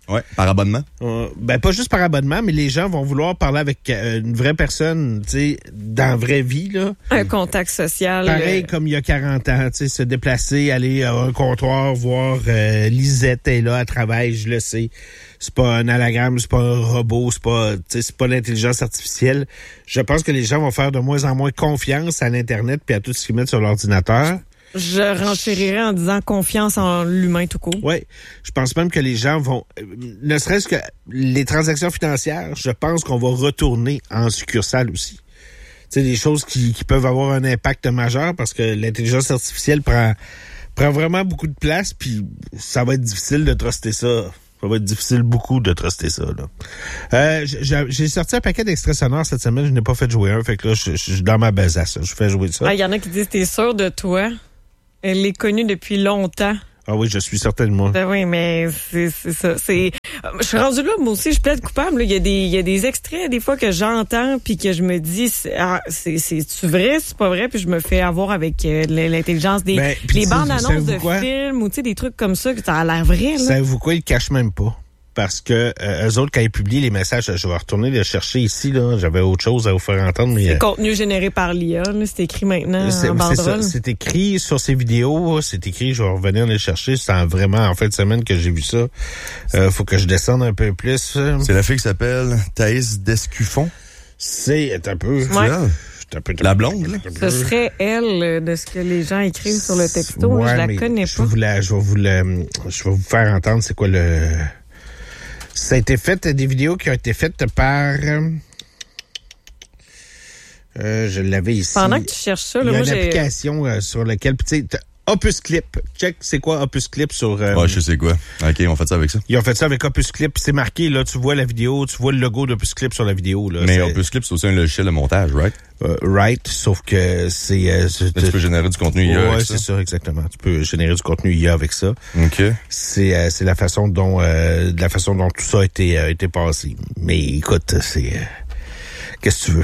Ouais, par abonnement? Pas juste par abonnement, mais les gens vont vouloir parler avec une vraie personne, tu sais, dans la vraie vie, là. Un contact social. Pareil comme il y a 40 ans, tu sais, se déplacer, aller à un comptoir, voir Lisette est là, elle travaille, je le sais. C'est pas un anagramme, c'est pas un robot, c'est pas l'intelligence artificielle. Je pense que les gens vont faire de moins en moins confiance à l'Internet puis à tout ce qu'ils mettent sur l'ordinateur. Je renchérirais en disant confiance en l'humain tout court. Oui, je pense même que les gens vont, ne serait-ce que les transactions financières, je pense qu'on va retourner en succursale aussi. Tu sais, des choses qui peuvent avoir un impact majeur parce que l'intelligence artificielle prend vraiment beaucoup de place, puis ça va être difficile de truster ça. Ça va être difficile beaucoup de truster ça, là. J'ai sorti un paquet d'extraits sonores cette semaine, je n'ai pas fait jouer un, fait que là, je suis dans ma besace, je fais jouer ça. Il y en a qui disent, t'es sûr de toi? Elle est connue depuis longtemps. Ah oui, je suis certain de moi. Ben oui, mais c'est ça. Je suis rendue là, moi aussi, je plaide coupable. Il y a des extraits, des fois, que j'entends, puis que je me dis, c'est-tu vrai, c'est pas vrai, puis je me fais avoir avec l'intelligence des les bandes annonces de films, ou tu sais, des trucs comme ça, que ça a l'air vrai, là. Savez-vous quoi, ils le cachent même pas. Parce que eux autres, quand ils publient les messages, je vais retourner les chercher ici, là. J'avais autre chose à vous faire entendre. Mais c'est contenu généré par l'IA, là. C'est écrit maintenant en banderole. C'est écrit sur ces vidéos. C'est écrit, je vais revenir les chercher. C'est vraiment en fin de semaine que j'ai vu ça. Faut que je descende un peu plus. C'est la fille qui s'appelle Thaïs Descuffon. C'est un peu... Ouais. La blonde, là. Ce serait elle, de ce que les gens écrivent sur le texto. Ouais, je la connais pas. Je vais vous faire entendre c'est quoi le... Ça a été fait, des vidéos qui ont été faites par... je l'avais ici. Pendant que tu cherches ça, là, il y a une application sur laquelle... Tu sais, Opus Clip. Check, c'est quoi Opus Clip sur... je sais quoi. OK, on fait ça avec ça. Ils ont fait ça avec Opus Clip. C'est marqué, là, tu vois la vidéo, tu vois le logo d'Opus Clip sur la vidéo. Là. Mais Opus Clip, c'est aussi un logiciel de montage, right? Right, sauf que c'est... tu peux générer du contenu IA avec ça? Ouais, c'est ça, exactement. Tu peux générer du contenu IA avec ça. OK. C'est la façon dont tout ça a été passé. Mais écoute, c'est... qu'est-ce que tu veux?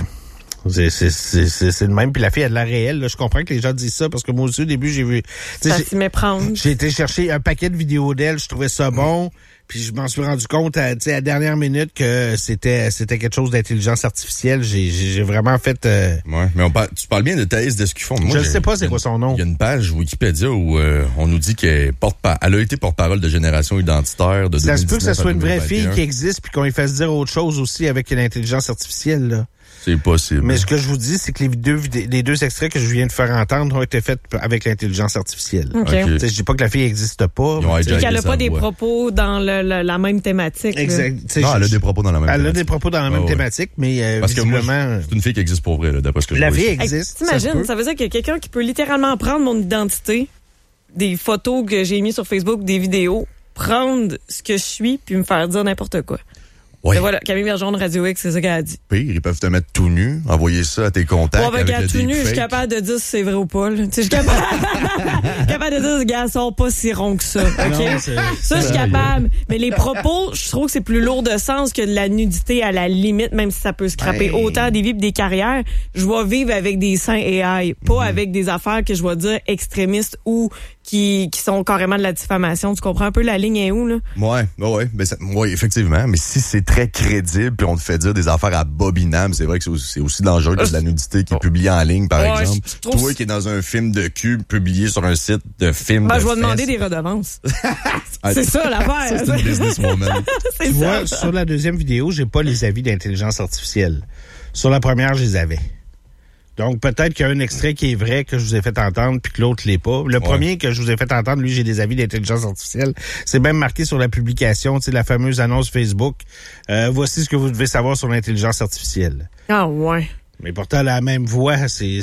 C'est le même. Puis la fille a de l'air réelle. Là. Je comprends que les gens disent ça parce que moi aussi, au début, j'ai vu... Ça s'y méprendre. J'ai été chercher un paquet de vidéos d'elle. Je trouvais ça bon. Puis je m'en suis rendu compte à la dernière minute que c'était quelque chose d'intelligence artificielle. J'ai vraiment fait... Ouais, mais tu parles bien de Thaïs Descuffon. Je ne sais pas c'est quoi son nom. Il y a une page Wikipédia où on nous dit qu'elle a été porte-parole de Génération Identitaire de 2019. Ça se peut que ce soit une vraie fille qui existe puis qu'on lui fasse dire autre chose aussi avec l'intelligence artificielle, là. C'est possible. Mais ce que je vous dis, c'est que les deux extraits que je viens de faire entendre ont été faits avec l'intelligence artificielle. Okay. Je dis pas que la fille n'existe pas. Et qu'elle n'a pas des propos dans la même thématique. Exact. Non, elle a des propos dans la même thématique. Elle a des propos dans la même thématique, mais parce que moi, c'est une fille qui existe pour vrai, là, d'après ce que je vois. La fille existe. T'imagines, ça veut dire qu'il y a quelqu'un qui peut littéralement prendre mon identité, des photos que j'ai mises sur Facebook, des vidéos, prendre ce que je suis, puis me faire dire n'importe quoi. Ouais. Et voilà, Camille Bergeron de Radio X, c'est ça qu'elle a dit. Pire, ils peuvent te mettre tout nu, envoyer ça à tes contacts. Ouais, avec tout nu, je suis capable de dire si c'est vrai ou pas. Je suis capable de dire, les gars, sont pas si ronds que ça. OK? Non, ça, je suis capable. Mais les propos, je trouve que c'est plus lourd de sens que de la nudité à la limite, même si ça peut scraper autant des vies et des carrières. Je vais vivre avec des seins AI, pas avec des affaires que je vais dire extrémistes ou qui sont carrément de la diffamation. Tu comprends un peu la ligne est où, là? Ouais, effectivement. Mais si c'est très crédible puis on te fait dire des affaires abominables, c'est vrai que c'est aussi dangereux que de la nudité qui est publiée en ligne, par exemple. Toi qui es dans un film de cul publié sur un site de film de je vais demander des redevances. C'est ça, l'affaire. C'est une businesswoman. Tu vois, sur la deuxième vidéo, j'ai pas les avis d'intelligence artificielle. Sur la première, je les avais. Donc, peut-être qu'il y a un extrait qui est vrai que je vous ai fait entendre puis que l'autre l'est pas. Le premier que je vous ai fait entendre, lui, j'ai des avis d'intelligence artificielle. C'est même marqué sur la publication, tu sais, la fameuse annonce Facebook. Voici ce que vous devez savoir sur l'intelligence artificielle. Ah ouais. Mais pourtant, la même voix, c'est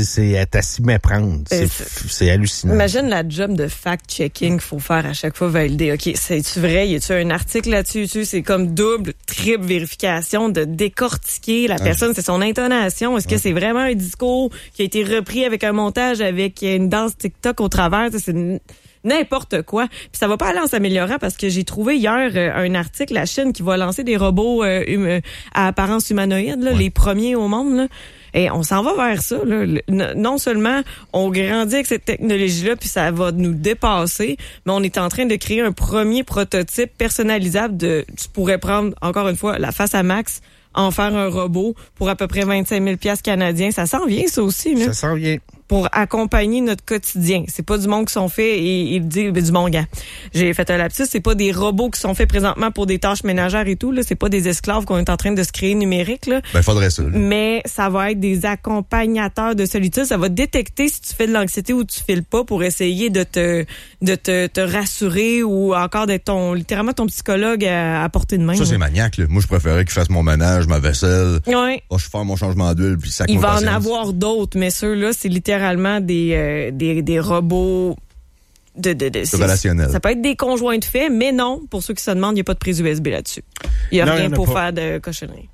à s'y méprendre. C'est hallucinant. Imagine la job de fact-checking qu'il faut faire à chaque fois valider. OK, c'est-tu vrai? Y a-tu un article là-dessus? C'est comme double, triple vérification de décortiquer la personne. C'est son intonation. Est-ce que c'est vraiment un discours qui a été repris avec un montage avec une danse TikTok au travers? C'est n'importe quoi. Puis ça va pas aller en s'améliorant parce que j'ai trouvé hier un article, la Chine qui va lancer des robots à apparence humanoïde, là, les premiers au monde. Là. Et on s'en va vers ça. Là. Non seulement on grandit avec cette technologie-là, puis ça va nous dépasser, mais on est en train de créer un premier prototype personnalisable tu pourrais prendre, encore une fois, la face à Max, en faire un robot pour à peu près 25 000 $ canadiens. Ça s'en vient, ça aussi. Là. Ça s'en vient. Pour accompagner notre quotidien. C'est pas du monde qui sont faits et il dit du bon gars. J'ai fait un lapsus, c'est pas des robots qui sont faits présentement pour des tâches ménagères et tout là, c'est pas des esclaves qu'on est en train de se créer numérique là. Ben faudrait ça. Là. Mais ça va être des accompagnateurs de solitude, ça va détecter si tu fais de l'anxiété ou tu files pas pour essayer de te rassurer ou encore d'être littéralement ton psychologue à portée de main. Ça c'est maniaque là. Moi je préférais qu'il fasse mon ménage, ma vaisselle. Ouais. Je fais mon changement d'huile puis ça. Il va en avoir d'autres, mais ceux-là c'est littéralement des robots c'est relationnel. Ça peut être des conjoints de fait, mais non, pour ceux qui se demandent, il n'y a pas de prise USB là-dessus. Il n'y a rien pour faire de cochonnerie.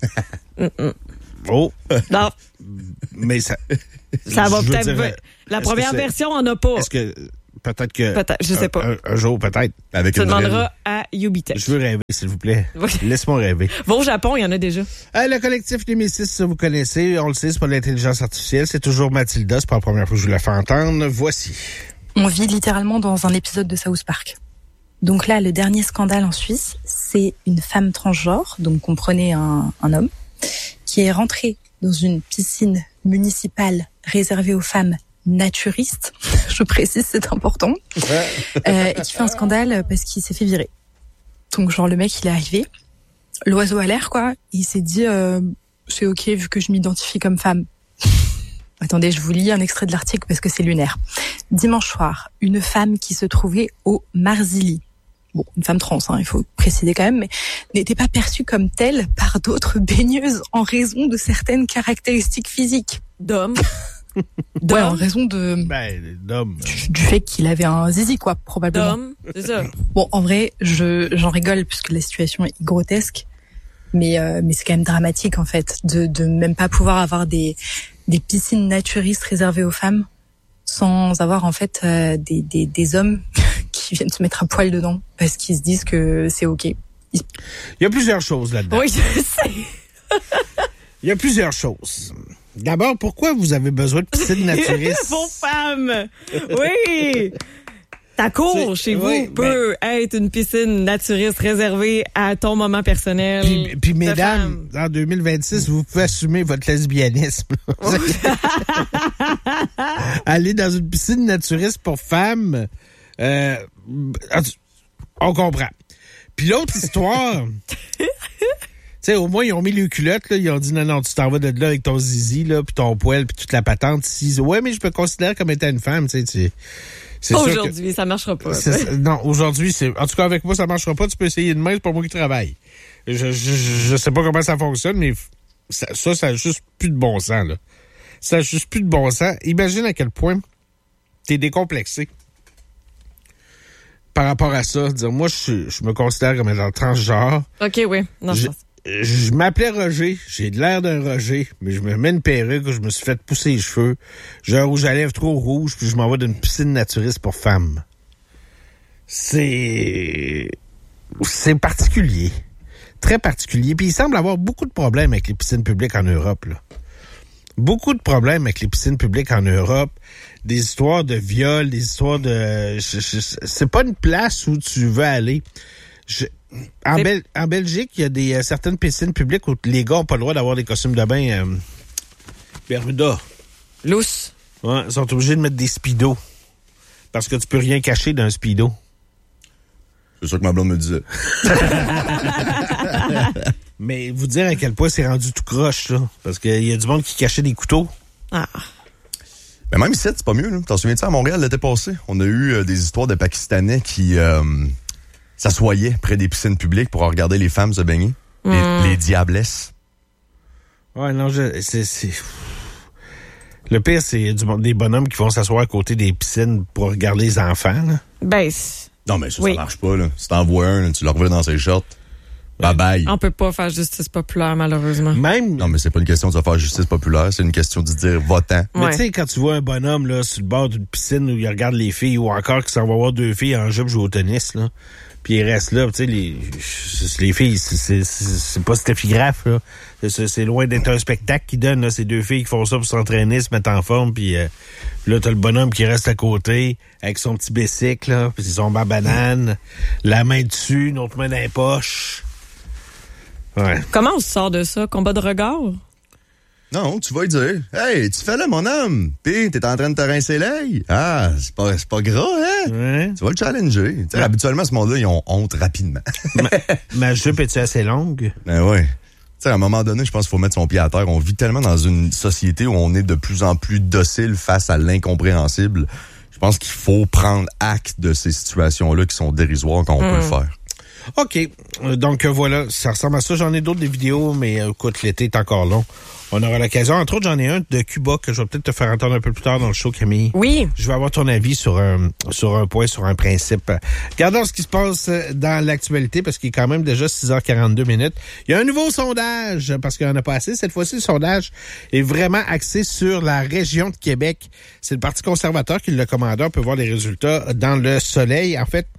Oh! Non. Mais ça va peut-être... La première version, on n'a pas. Est-ce que... Peut-être que... Peut-être, je sais pas. Un jour, peut-être. Avec tu demanderas à Ubitech. Je veux rêver, s'il vous plaît. Laisse-moi rêver. Va au Japon, il y en a déjà. Le collectif Nemesis, vous connaissez, on le sait, c'est pas de l'intelligence artificielle, c'est toujours Mathilda, c'est pas la première fois que je vous la fais entendre. Voici. On vit littéralement dans un épisode de South Park. Donc là, le dernier scandale en Suisse, c'est une femme transgenre, donc comprenez un homme, qui est rentré dans une piscine municipale réservée aux femmes naturiste, je précise, c'est important, et qui fait un scandale parce qu'il s'est fait virer. Donc genre le mec il est arrivé, l'oiseau à l'air quoi, et il s'est dit c'est ok vu que je m'identifie comme femme. Attendez, je vous lis un extrait de l'article parce que c'est lunaire. Dimanche soir, une femme qui se trouvait au Marzili, bon une femme trans il faut préciser quand même, mais n'était pas perçue comme telle par d'autres baigneuses en raison de certaines caractéristiques physiques. D'homme. Ouais, en raison d'homme. Du fait qu'il avait un zizi, quoi, probablement. D'homme, c'est ça. Bon, en vrai, j'en rigole puisque la situation est grotesque, mais c'est quand même dramatique, en fait, de même pas pouvoir avoir des piscines naturistes réservées aux femmes sans avoir, en fait, des hommes qui viennent se mettre à poil dedans parce qu'ils se disent que c'est ok. Il y a plusieurs choses là-dedans. Oui, je sais. Il y a plusieurs choses. D'abord, pourquoi vous avez besoin de piscine naturiste? Pour femmes! Oui! Ta cour chez vous peut être une piscine naturiste réservée à ton moment personnel. Puis mesdames, en 2026, vous pouvez assumer votre lesbianisme. Aller dans une piscine naturiste pour femmes, on comprend. Puis l'autre histoire... Tu sais, au moins, ils ont mis les culottes, là. Ils ont dit, non, tu t'en vas de là avec ton zizi, là, puis ton poil, puis toute la patente. Ouais, mais je me considère comme étant une femme, tu sais. Aujourd'hui, ça marchera pas. Non, aujourd'hui, en tout cas, avec moi, ça marchera pas. Tu peux essayer demain, c'est pas moi qui travaille. Je sais pas comment ça fonctionne, mais ça a juste plus de bon sens, là. Ça a juste plus de bon sens. Imagine à quel point t'es décomplexé par rapport à ça. Dire, moi, je me considère comme étant transgenre. OK, oui. Non, je m'appelais Roger, j'ai de l'air d'un Roger, mais je me mets une perruque, je me suis fait pousser les cheveux, j'ai un rouge à lèvres trop rouge, puis je m'en vais d'une piscine naturiste pour femmes. C'est particulier. Très particulier. Puis il semble avoir beaucoup de problèmes avec les piscines publiques en Europe, là. Beaucoup de problèmes avec les piscines publiques en Europe. Des histoires de viol, des histoires de... c'est pas une place où tu veux aller. En Belgique, il y a certaines piscines publiques où les gars n'ont pas le droit d'avoir des costumes de bain Bermuda. Lousse. Ouais, ils sont obligés de mettre des speedos. Parce que tu peux rien cacher d'un speedo. C'est ça que ma blonde me disait. Mais vous dire à quel point c'est rendu tout croche, là. Parce qu'il y a du monde qui cachait des couteaux. Ah. Mais même ici, c'est pas mieux, là. T'en souviens-tu, à Montréal, l'été passé, on a eu des histoires de Pakistanais qui s'assoyaient près des piscines publiques pour regarder les femmes se baigner. Les diablesses. Ouais, non, c'est... Le pire, c'est des bonhommes qui vont s'asseoir à côté des piscines pour regarder les enfants, là. Ben, non, mais ça marche pas, là. Si t'en vois un, là, tu le revois dans ses shorts. Bye bye. On peut pas faire justice populaire, malheureusement. Même. Non, mais c'est pas une question de faire justice populaire, c'est une question de dire votant. Mais tu sais, quand tu vois un bonhomme, là, sur le bord d'une piscine où il regarde les filles, ou encore qu'il s'en va voir deux filles en jupe jouer au tennis, là. Puis ils restent là, tu sais, les filles, c'est pas Steffi Graf, là. C'est loin d'être un spectacle qu'ils donnent, là. Ces deux filles qui font ça pour s'entraîner, se mettre en forme, puis là, t'as le bonhomme qui reste à côté, avec son petit bicycle, là, puis son banane, la main dessus, une autre main dans les poches. Ouais. Comment on se sort de ça? Combat de regard? Non, tu vas lui dire, hey, tu fais là, mon homme, pis t'es en train de te rincer l'œil. Ah, c'est pas gras, hein? Ouais. Tu vas le challenger. Tu sais, habituellement, ce monde-là, ils ont honte rapidement. Ma jupe est-tu assez longue? Ben ouais. Tu sais, à un moment donné, je pense qu'il faut mettre son pied à terre. On vit tellement dans une société où on est de plus en plus docile face à l'incompréhensible. Je pense qu'il faut prendre acte de ces situations-là qui sont dérisoires quand on peut le faire. OK. Donc, voilà, ça ressemble à ça. J'en ai d'autres des vidéos, mais écoute, l'été est encore long. On aura l'occasion. Entre autres, j'en ai un de Cuba que je vais peut-être te faire entendre un peu plus tard dans le show, Camille. Oui. Je vais avoir ton avis sur un point, sur un principe. Regardons ce qui se passe dans l'actualité, parce qu'il est quand même déjà 6h42 minutes. Il y a un nouveau sondage, parce qu'il n'y en a pas assez. Cette fois-ci, le sondage est vraiment axé sur la région de Québec. C'est le Parti conservateur qui l'a commandé. On peut voir les résultats dans le soleil. En fait,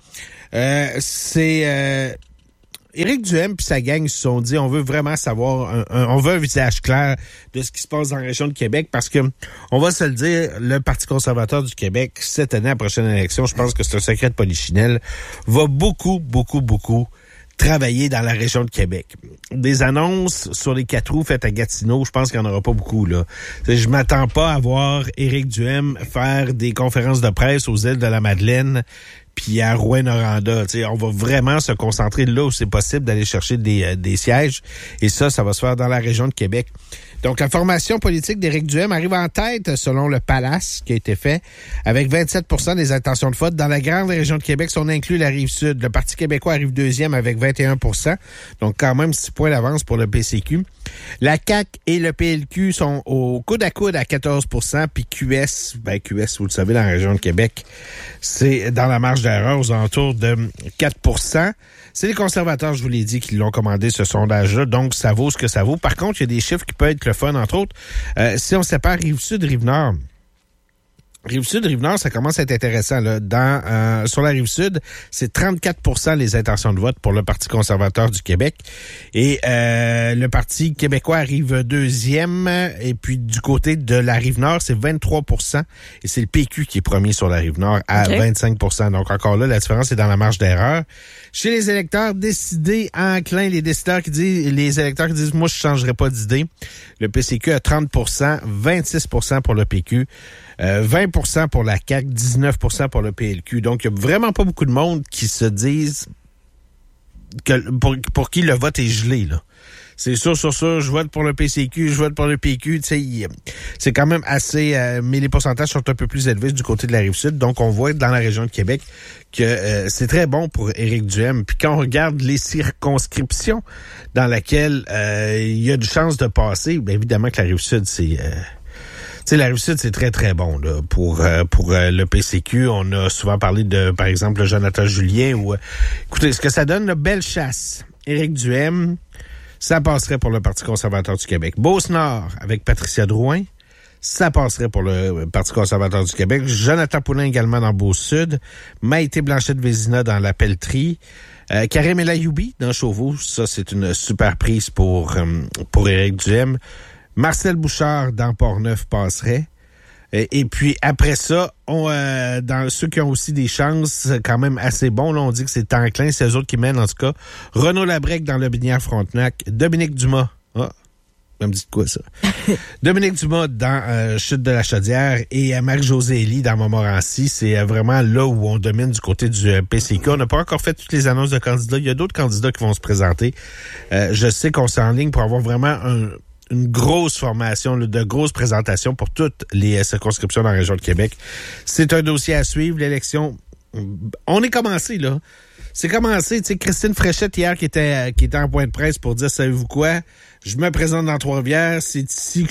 c'est Éric Duhaime puis sa gang se sont dit, on veut vraiment savoir, on veut un visage clair de ce qui se passe dans la région de Québec, parce que, on va se le dire, le Parti conservateur du Québec, cette année, à la prochaine élection, je pense que c'est un secret de polichinelle, va beaucoup travailler dans la région de Québec. Des annonces sur les 4 roues faites à Gatineau, je pense qu'il n'y en aura pas beaucoup, là. Je m'attends pas à voir Éric Duhaime faire des conférences de presse aux îles de la Madeleine puis à Rouyn-Noranda. On va vraiment se concentrer là où c'est possible d'aller chercher des sièges. Et ça va se faire dans la région de Québec. Donc, la formation politique d'Éric Duhaime arrive en tête, selon le Palace, qui a été fait, avec 27% des intentions de vote. Dans la grande région de Québec, si on inclut la Rive-Sud, le Parti québécois arrive deuxième avec 21%. Donc, quand même 6 points d'avance pour le PCQ. La CAQ et le PLQ sont au coude à coude à 14%. Puis QS, vous le savez, dans la région de Québec, c'est dans la marge d'erreur aux alentours de 4%. C'est les conservateurs, je vous l'ai dit, qui l'ont commandé, ce sondage-là. Donc, ça vaut ce que ça vaut. Par contre, il y a des chiffres qui peuvent être le fun, entre autres. Si on sépare Rive-Sud, Rive-Nord, Rive-Sud, Rive-Nord, ça commence à être intéressant, là. Sur la Rive-Sud, c'est 34% les intentions de vote pour le Parti conservateur du Québec. Et le Parti québécois arrive deuxième. Et puis, du côté de la Rive-Nord, c'est 23%. Et c'est le PQ qui est premier sur la Rive-Nord à 25%. Donc, encore là, la différence est dans la marge d'erreur. Chez les électeurs décidés, enclins, les électeurs qui disent, moi, je changerai pas d'idée. Le PCQ a 30%, 26% pour le PQ. 20% pour la CAQ, 19% pour le PLQ. Donc, il n'y a vraiment pas beaucoup de monde qui se disent que pour qui le vote est gelé, là. C'est sûr, je vote pour le PCQ, je vote pour le PQ, tu sais, c'est quand même assez, mais les pourcentages sont un peu plus élevés du côté de la Rive-Sud. Donc, on voit dans la région de Québec que c'est très bon pour Éric Duhaime. Puis quand on regarde les circonscriptions dans lesquelles il y a de chances de passer, bien évidemment que la Rive-Sud, c'est... Tu sais, la Rive-Sud, c'est très, très bon là, pour le PCQ. On a souvent parlé de, par exemple, le Jonathan Julien. Écoutez, ce que ça donne, là, Bellechasse, Éric Duhaime, ça passerait pour le Parti conservateur du Québec. Beauce-Nord, avec Patricia Drouin, ça passerait pour le Parti conservateur du Québec. Jonathan Poulin également dans Beauce-Sud. Maïté Blanchette-Vézina dans la Pelletrie. Karim El Ayoubi dans Chauveau. Ça, c'est une super prise pour Éric Duhaime. Marcel Bouchard dans Portneuf passerait. Et puis après ça, dans ceux qui ont aussi des chances quand même assez bons, là, on dit que c'est enclin, c'est eux autres qui mènent en tout cas. Renaud Labrec dans Lobinière-Frontenac, Dominique Dumas. Ah, ça me dit de quoi ça? Dominique Dumas dans Chute de la Chaudière et Marie-Josée Elie dans Montmorency. C'est vraiment là où on domine du côté du PCQ. On n'a pas encore fait toutes les annonces de candidats. Il y a d'autres candidats qui vont se présenter. Je sais qu'on s'enligne pour avoir vraiment une grosse formation, là, de grosses présentations pour toutes les circonscriptions dans la région de Québec. C'est un dossier à suivre. L'élection, on est commencé, là. C'est commencé. Tu sais, Christine Fréchette, hier, qui était en point de presse pour dire, savez-vous quoi? Je me présente dans Trois-Rivières. C'est ici que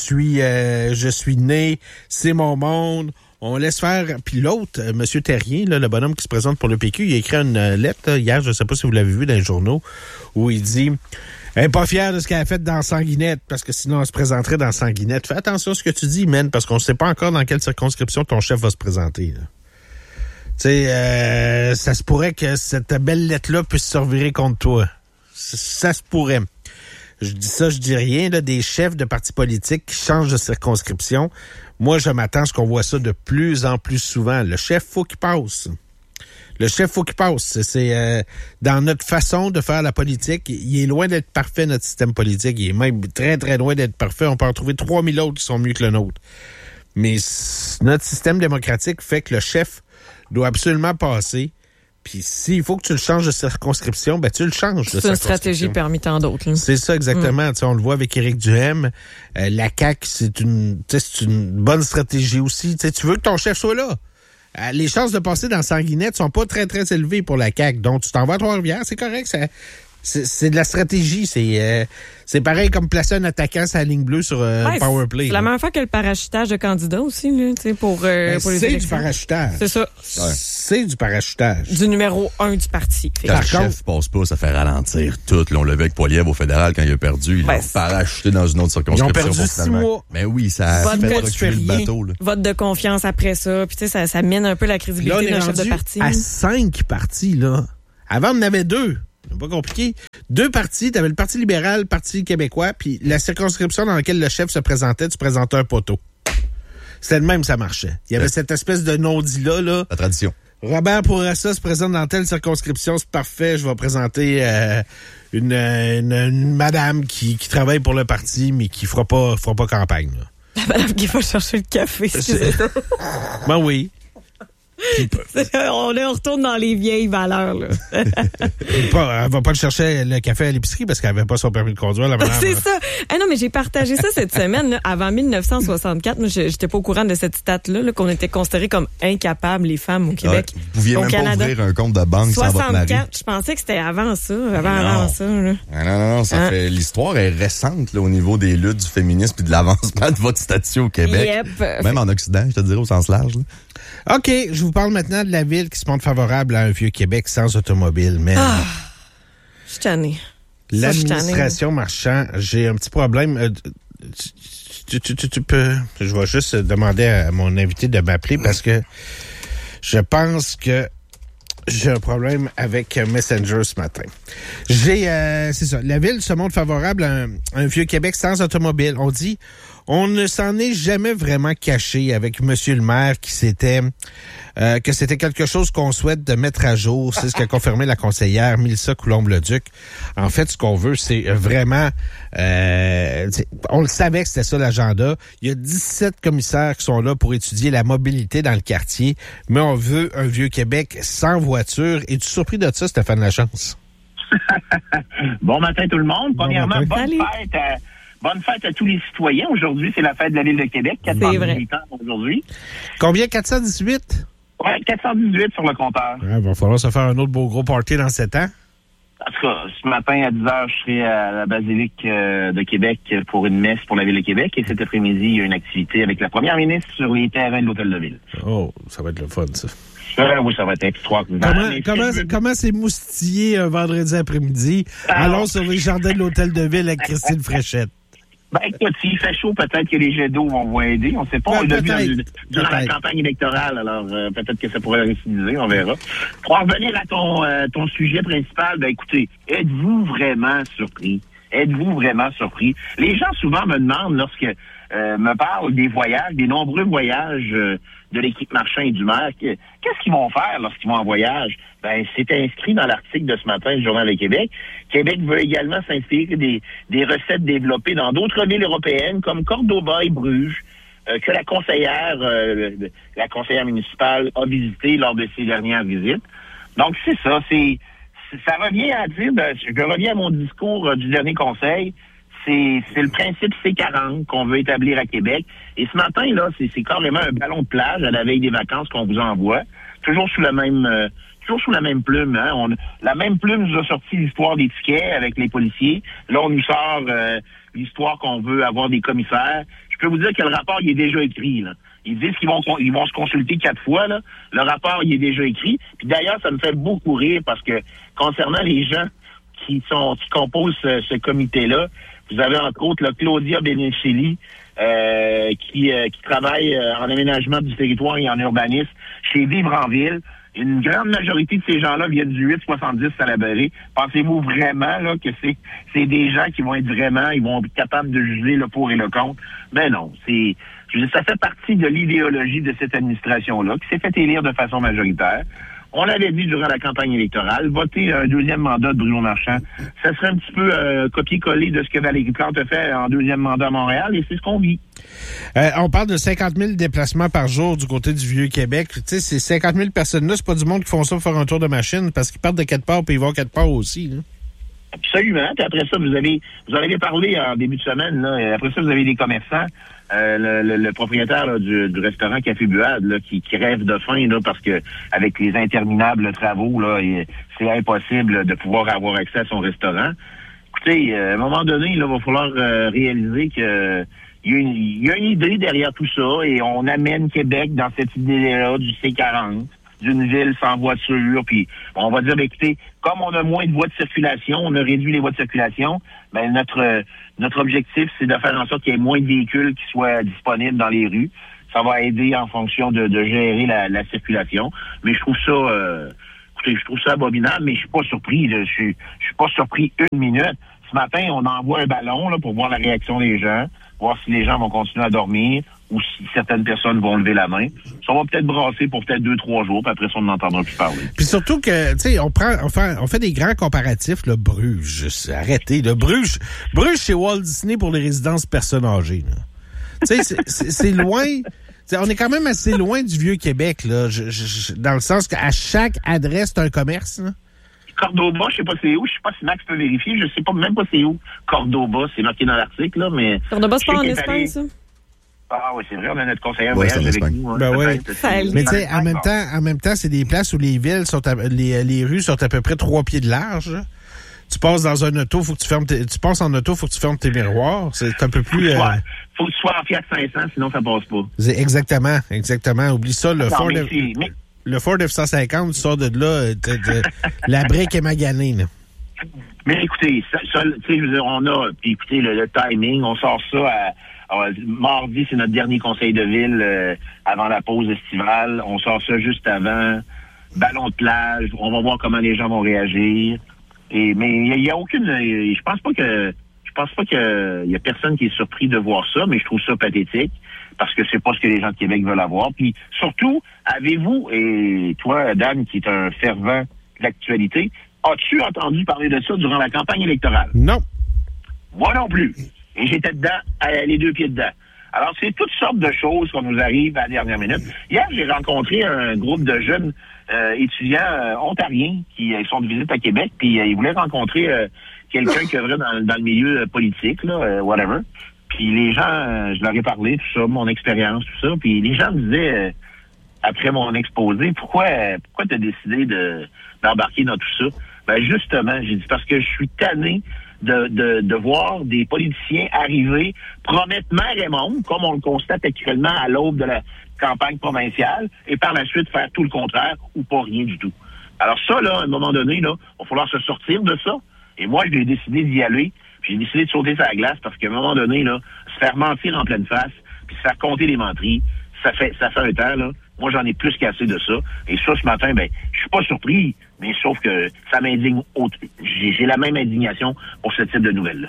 je suis né. C'est mon monde. On laisse faire. Puis l'autre, M. Terrien, là, le bonhomme qui se présente pour le PQ, il a écrit une lettre, hier, je ne sais pas si vous l'avez vu dans les journaux, où il dit... Elle n'est pas fière de ce qu'elle a fait dans Sanguinette, parce que sinon, elle se présenterait dans Sanguinette. Fais attention à ce que tu dis, man, parce qu'on ne sait pas encore dans quelle circonscription ton chef va se présenter. sais, ça se pourrait que cette belle lettre-là puisse se revirer contre toi. Ça se pourrait. Je dis ça, je dis rien, là, des chefs de partis politiques qui changent de circonscription. Moi, je m'attends à ce qu'on voit ça de plus en plus souvent. Le chef, faut qu'il passe. Le chef, faut qu'il passe. C'est dans notre façon de faire la politique, il est loin d'être parfait, notre système politique. Il est même très, très loin d'être parfait. On peut en trouver 3000 autres qui sont mieux que le nôtre. Mais notre système démocratique fait que le chef doit absolument passer. Puis s'il faut que tu le changes de circonscription, ben tu le changes de circonscription. C'est une stratégie parmi tant d'autres. Là. C'est ça, exactement. On le voit avec Éric Duhaime. La CAQ, c'est une bonne stratégie aussi. T'sais, tu veux que ton chef soit là. Les chances de passer dans Sanguinette sont pas très, très élevées pour la CAQ. Donc, tu t'en vas à Trois-Rivières, c'est correct. C'est de la stratégie. C'est pareil comme placer un attaquant sur la ligne bleue sur Powerplay. C'est la même fois que le parachutage de candidats aussi, là, pour les élections. C'est du parachutage. C'est ça. Ouais. C'est du parachutage. Du numéro 1 du parti. Quand le chef passe pas, ça fait ralentir tout. Là, on l'a vu avec Poilievre au fédéral quand il a perdu. Ils l'ont parachuté dans une autre circonscription. Ils ont perdu 6 mois. Mais oui, ça a fait reculer le bateau. Là. Vote de confiance après ça. Puis tu sais, ça mine un peu la crédibilité d'un chef de parti. À 5 partis, là. Avant, on en avait 2. C'est pas compliqué. 2 partis, t'avais le Parti libéral, le Parti québécois, puis la circonscription dans laquelle le chef se présentait, tu présentais un poteau. C'était le même, ça marchait. Il y avait cette espèce de non-dit-là, là. La tradition. Robert Bourassa se présente dans telle circonscription, c'est parfait, je vais présenter une madame qui travaille pour le parti, mais qui fera pas campagne, là. La madame qui va chercher le café, excusez-moi. Ben oui. On retourne dans les vieilles valeurs, là. Elle va pas le chercher le café à l'épicerie parce qu'elle avait pas son permis de conduire, la madame. C'est ça. Ah non, mais j'ai partagé ça cette semaine, là. Avant 1964, moi, j'étais pas au courant de cette stat-là, là, qu'on était considérés comme incapables, les femmes au Québec. Vous pouviez même Canada. pas ouvrir un compte de banque sans votre mari. 64, je pensais que c'était avant ça. Avant ça, là. Non, ça fait... L'histoire est récente, là, au niveau des luttes du féminisme et de l'avancement de votre statut au Québec. Yep. Même en Occident, je te dirais, au sens large, là. OK, je vous parle maintenant de la ville qui se montre favorable à un vieux Québec sans automobile. Mais je suis tannée. L'administration Marchand, j'ai un petit problème. Tu peux... Je vais juste demander à mon invité de m'appeler parce que je pense que j'ai un problème avec Messenger ce matin. C'est ça. La ville se montre favorable à un vieux Québec sans automobile. On dit... On ne s'en est jamais vraiment caché avec Monsieur le maire que c'était quelque chose qu'on souhaite de mettre à jour. C'est ce qu'a confirmé la conseillère Mélissa Coulombe-Leduc. En fait, ce qu'on veut, c'est vraiment... on le savait que c'était ça l'agenda. Il y a 17 commissaires qui sont là pour étudier la mobilité dans le quartier, mais on veut un vieux Québec sans voiture. Es-tu surpris de ça, Stéphane Lachance? Bon matin tout le monde. Premièrement, bonne fête. Bonne fête à tous les citoyens. Aujourd'hui, c'est la fête de la Ville de Québec. 418 ans aujourd'hui. Combien? 418? Oui, 418 sur le compteur. Il va falloir se faire un autre beau gros party dans 7 ans. En tout cas, ce matin à 10h, je serai à la basilique de Québec pour une messe pour la Ville de Québec. Et cet après-midi, il y a une activité avec la première ministre sur les terrains de l'Hôtel de Ville. Oh, ça va être le fun, ça. Oui, ça va être extraordinaire. Comment c'est moustillé un vendredi après-midi? Allons sur les jardins de l'Hôtel de Ville avec Christine Fréchette. Ben, écoute, s'il fait chaud, peut-être que les jets d'eau vont aider. On ne sait pas. On l'a vu durant la campagne électorale. Alors, peut-être que ça pourrait récidiver. On verra. Pour en revenir à ton sujet principal, ben, écoutez, êtes-vous vraiment surpris? Êtes-vous vraiment surpris? Les gens souvent me demandent, lorsque me parlent des voyages, des nombreux voyages de l'équipe Marchand et du maire, qu'est-ce qu'ils vont faire lorsqu'ils vont en voyage? Ben, c'est inscrit dans l'article de ce matin du Journal de Québec. Québec veut également s'inspirer des recettes développées dans d'autres villes européennes comme Cordoba et Bruges, que la conseillère municipale a visité lors de ses dernières visites. Donc, c'est ça. Ça revient à dire, je reviens à mon discours du dernier conseil, c'est le principe C40 qu'on veut établir à Québec. Et ce matin, là, c'est carrément un ballon de plage à la veille des vacances qu'on vous envoie. Toujours sous la même plume. Hein? La même plume nous a sorti l'histoire des tickets avec les policiers. Là, on nous sort l'histoire qu'on veut avoir des commissaires. Je peux vous dire que le rapport, il est déjà écrit, là. Ils disent qu'ils vont se consulter 4 fois, là. Le rapport, il est déjà écrit. Puis d'ailleurs, ça me fait beaucoup rire parce que concernant les gens qui composent ce comité-là, vous avez entre autres là, Claudia Benecelli, qui travaille en aménagement du territoire et en urbanisme chez Vivre en Ville. une grande majorité de ces gens-là viennent du 8-70 Salaberry. Pensez-vous vraiment là que c'est des gens qui vont être vraiment, ils vont être capables de juger le pour et le contre? Ben non, ça fait partie de l'idéologie de cette administration-là, qui s'est fait élire de façon majoritaire. On l'avait dit durant la campagne électorale, voter un deuxième mandat de Bruno Marchand, ça serait un petit peu copier-coller de ce que Valérie Plante a fait en deuxième mandat à Montréal, et c'est ce qu'on vit. On parle de 50 000 déplacements par jour du côté du Vieux-Québec. Tu sais, ces 50 000 personnes-là, c'est pas du monde qui font ça pour faire un tour de machine, parce qu'ils partent de quelque part, puis ils vont quelque part aussi, là. Absolument. Puis après ça, vous avez parlé en début de semaine, là. Après ça, vous avez des commerçants. Le propriétaire là, du restaurant Café Buade là, qui rêve de faim là, parce que avec les interminables travaux, là, c'est impossible de pouvoir avoir accès à son restaurant. Écoutez, à un moment donné, il va falloir réaliser que il y a une idée derrière tout ça et on amène Québec dans cette idée-là du C40. D'une ville sans voiture, puis on va dire, écoutez, comme on a moins de voies de circulation, on a réduit les voies de circulation, ben notre objectif, c'est de faire en sorte qu'il y ait moins de véhicules qui soient disponibles dans les rues. Ça va aider en fonction de gérer la circulation. Mais je trouve ça abominable, mais je suis pas surpris. Je suis pas surpris une minute. Ce matin, on envoie un ballon là, pour voir la réaction des gens, voir si les gens vont continuer à dormir ou si certaines personnes vont lever la main. Ça va peut-être brasser pour peut-être 2-3 jours, puis après ça, on n'entendra plus parler. Puis surtout que, tu sais, on fait des grands comparatifs, là, Bruges, arrêtez, là, Bruges, chez Walt Disney pour les résidences personnes âgées, là. Tu sais, c'est loin. On est quand même assez loin du Vieux-Québec, là, dans le sens qu'à chaque adresse, c'est un commerce, là. Cordoba, je sais pas c'est où, je sais pas si Max peut vérifier, je sais pas même pas c'est où. Cordoba, c'est marqué dans l'article, là, mais... Cordoba, c'est pas en Espagne, ça? Ah oui, c'est vrai, on a notre conseiller voyage avec nous. Hein, ben oui. Mais tu sais, en même temps, c'est des places où les villes sont les rues sont à peu près 3 pieds de large. Là. Tu passes dans un auto, faut que tu passes en auto, faut que tu fermes tes miroirs. C'est un peu plus. Faut que tu sois en Fiat 500, sinon ça passe pas. Exactement. Oublie ça, le Ford F-150, tu sors de là, la brique est maganée, là. Mais écoutez, on a, écoutez, le timing, on sort ça mardi, c'est notre dernier conseil de ville avant la pause estivale. On sort ça juste avant. Ballon de plage. On va voir comment les gens vont réagir. Mais il y a aucune. Je pense pas que y a personne qui est surpris de voir ça, mais je trouve ça pathétique parce que c'est pas ce que les gens de Québec veulent avoir. Puis surtout, avez-vous, et toi, Dan, qui est un fervent de l'actualité, as-tu entendu parler de ça durant la campagne électorale? Non. Moi non plus. Et j'étais dedans, les 2 pieds dedans. Alors, c'est toutes sortes de choses qu'on nous arrive à la dernière minute. Hier, j'ai rencontré un groupe de jeunes étudiants ontariens qui sont de visite à Québec, puis ils voulaient rencontrer quelqu'un qui œuvrait dans le milieu politique, là, whatever. Puis les gens, je leur ai parlé, tout ça, mon expérience, tout ça, puis les gens me disaient, après mon exposé, pourquoi t'as décidé d'embarquer dans tout ça? Ben justement, j'ai dit, parce que je suis tanné de voir des politiciens arriver, promettre mer et monde, comme on le constate actuellement à l'aube de la campagne provinciale, et par la suite faire tout le contraire ou pas rien du tout. Alors ça, là, à un moment donné, là, il va falloir se sortir de ça. Et moi, j'ai décidé d'y aller, puis j'ai décidé de sauter sur la glace parce qu'à un moment donné, là, se faire mentir en pleine face, puis se faire compter les menteries, ça fait un temps, là. Moi, j'en ai plus qu'assez de ça. Et ça, ce matin, ben, je suis pas surpris, mais sauf que ça m'indigne. J'ai la même indignation pour ce type de nouvelles-là.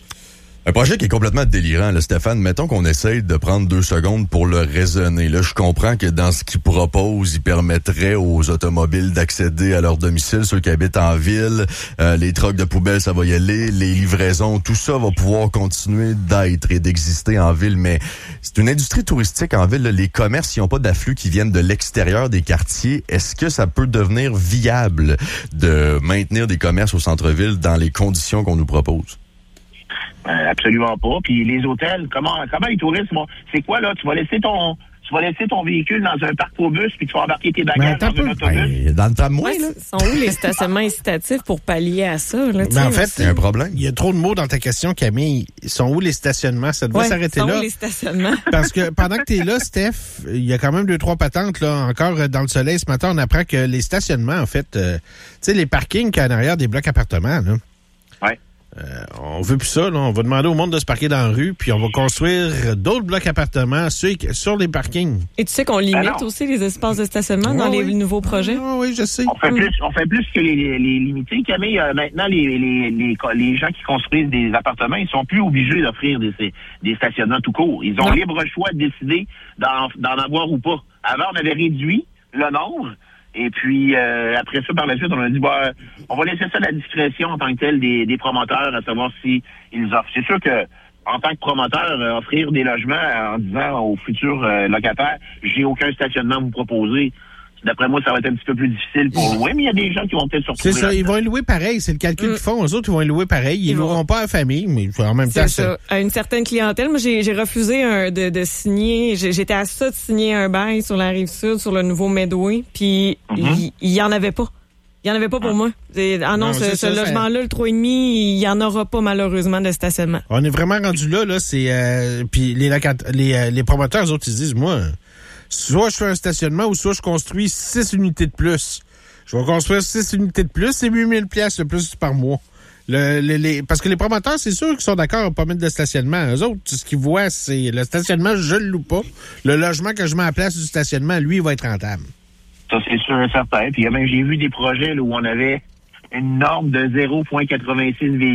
Un projet qui est complètement délirant, là, Stéphane. Mettons qu'on essaye de prendre 2 secondes pour le raisonner. Là, je comprends que dans ce qu'il propose, il permettrait aux automobiles d'accéder à leur domicile, ceux qui habitent en ville. Les trucks de poubelle, ça va y aller. Les livraisons, tout ça va pouvoir continuer d'être et d'exister en ville. Mais c'est une industrie touristique en ville. Là. Les commerces, ils n'ont pas d'afflux qui viennent de l'extérieur des quartiers. Est-ce que ça peut devenir viable de maintenir des commerces au centre-ville dans les conditions qu'on nous propose? Absolument pas. Puis les hôtels, comment les touristes vont... C'est quoi, là? Tu vas laisser ton véhicule dans un parc-autobus puis tu vas embarquer tes bagages dans un autobus? Dans le tramway, là. Sont où les stationnements incitatifs pour pallier à ça? Là, en fait, c'est un problème. Il y a trop de mots dans ta question, Camille. Sont où les stationnements? Ça devrait s'arrêter là. Sont où les stationnements? Parce que pendant que tu es là, Steph, il y a quand même 2-3 patentes, là. Encore dans le soleil ce matin, on apprend que les stationnements, en fait, tu sais, les parkings qu'il y a en arrière des blocs appartements, là. Ouais. On veut plus ça, là. On va demander au monde de se parquer dans la rue, puis on va construire d'autres blocs appartements sur les parkings. Et tu sais qu'on limite aussi les espaces de stationnement dans les nouveaux projets? Oui, je sais. On fait plus que les limiter, Camille. Maintenant, les gens qui construisent des appartements, ils sont plus obligés d'offrir des stationnements tout court. Ils ont libre choix de décider d'en avoir ou pas. Avant, on avait réduit le nombre. Et puis, après ça, par la suite, on a dit, on va laisser ça à la discrétion en tant que tel des promoteurs, à savoir si ils offrent. C'est sûr que, en tant que promoteur, offrir des logements en disant aux futurs locataires, j'ai aucun stationnement à vous proposer, d'après moi, ça va être un petit peu plus difficile pour louer, mais il y a des gens qui vont peut-être se retrouver. C'est ça, ils vont louer pareil, c'est le calcul qu'ils font. Eux autres, ils vont louer pareil. Ils loueront pas à la famille, mais en même temps, c'est ça. À une certaine clientèle, moi, j'ai refusé de signer. J'étais à ça de signer un bail sur la Rive-Sud, sur le nouveau Medway, puis il y en avait pas. Il y en avait pas pour moi. Ce logement-là, le 3,5, il y en aura pas, malheureusement, de stationnement. On est vraiment rendu là, c'est... puis les promoteurs, eux autres, ils disent, moi... Soit je fais un stationnement ou soit je construis 6 unités de plus. Je vais construire 6 unités de plus, c'est 8 000 $ de plus par mois. Parce que les promoteurs, c'est sûr qu'ils sont d'accord à pas mettre de stationnement. Eux autres, ce qu'ils voient, c'est le stationnement, je le loue pas. Le logement que je mets en place du stationnement, lui, il va être rentable. Ça, c'est sûr et certain. Puis j'ai vu des projets là, où on avait une norme de 0,86 véhicules.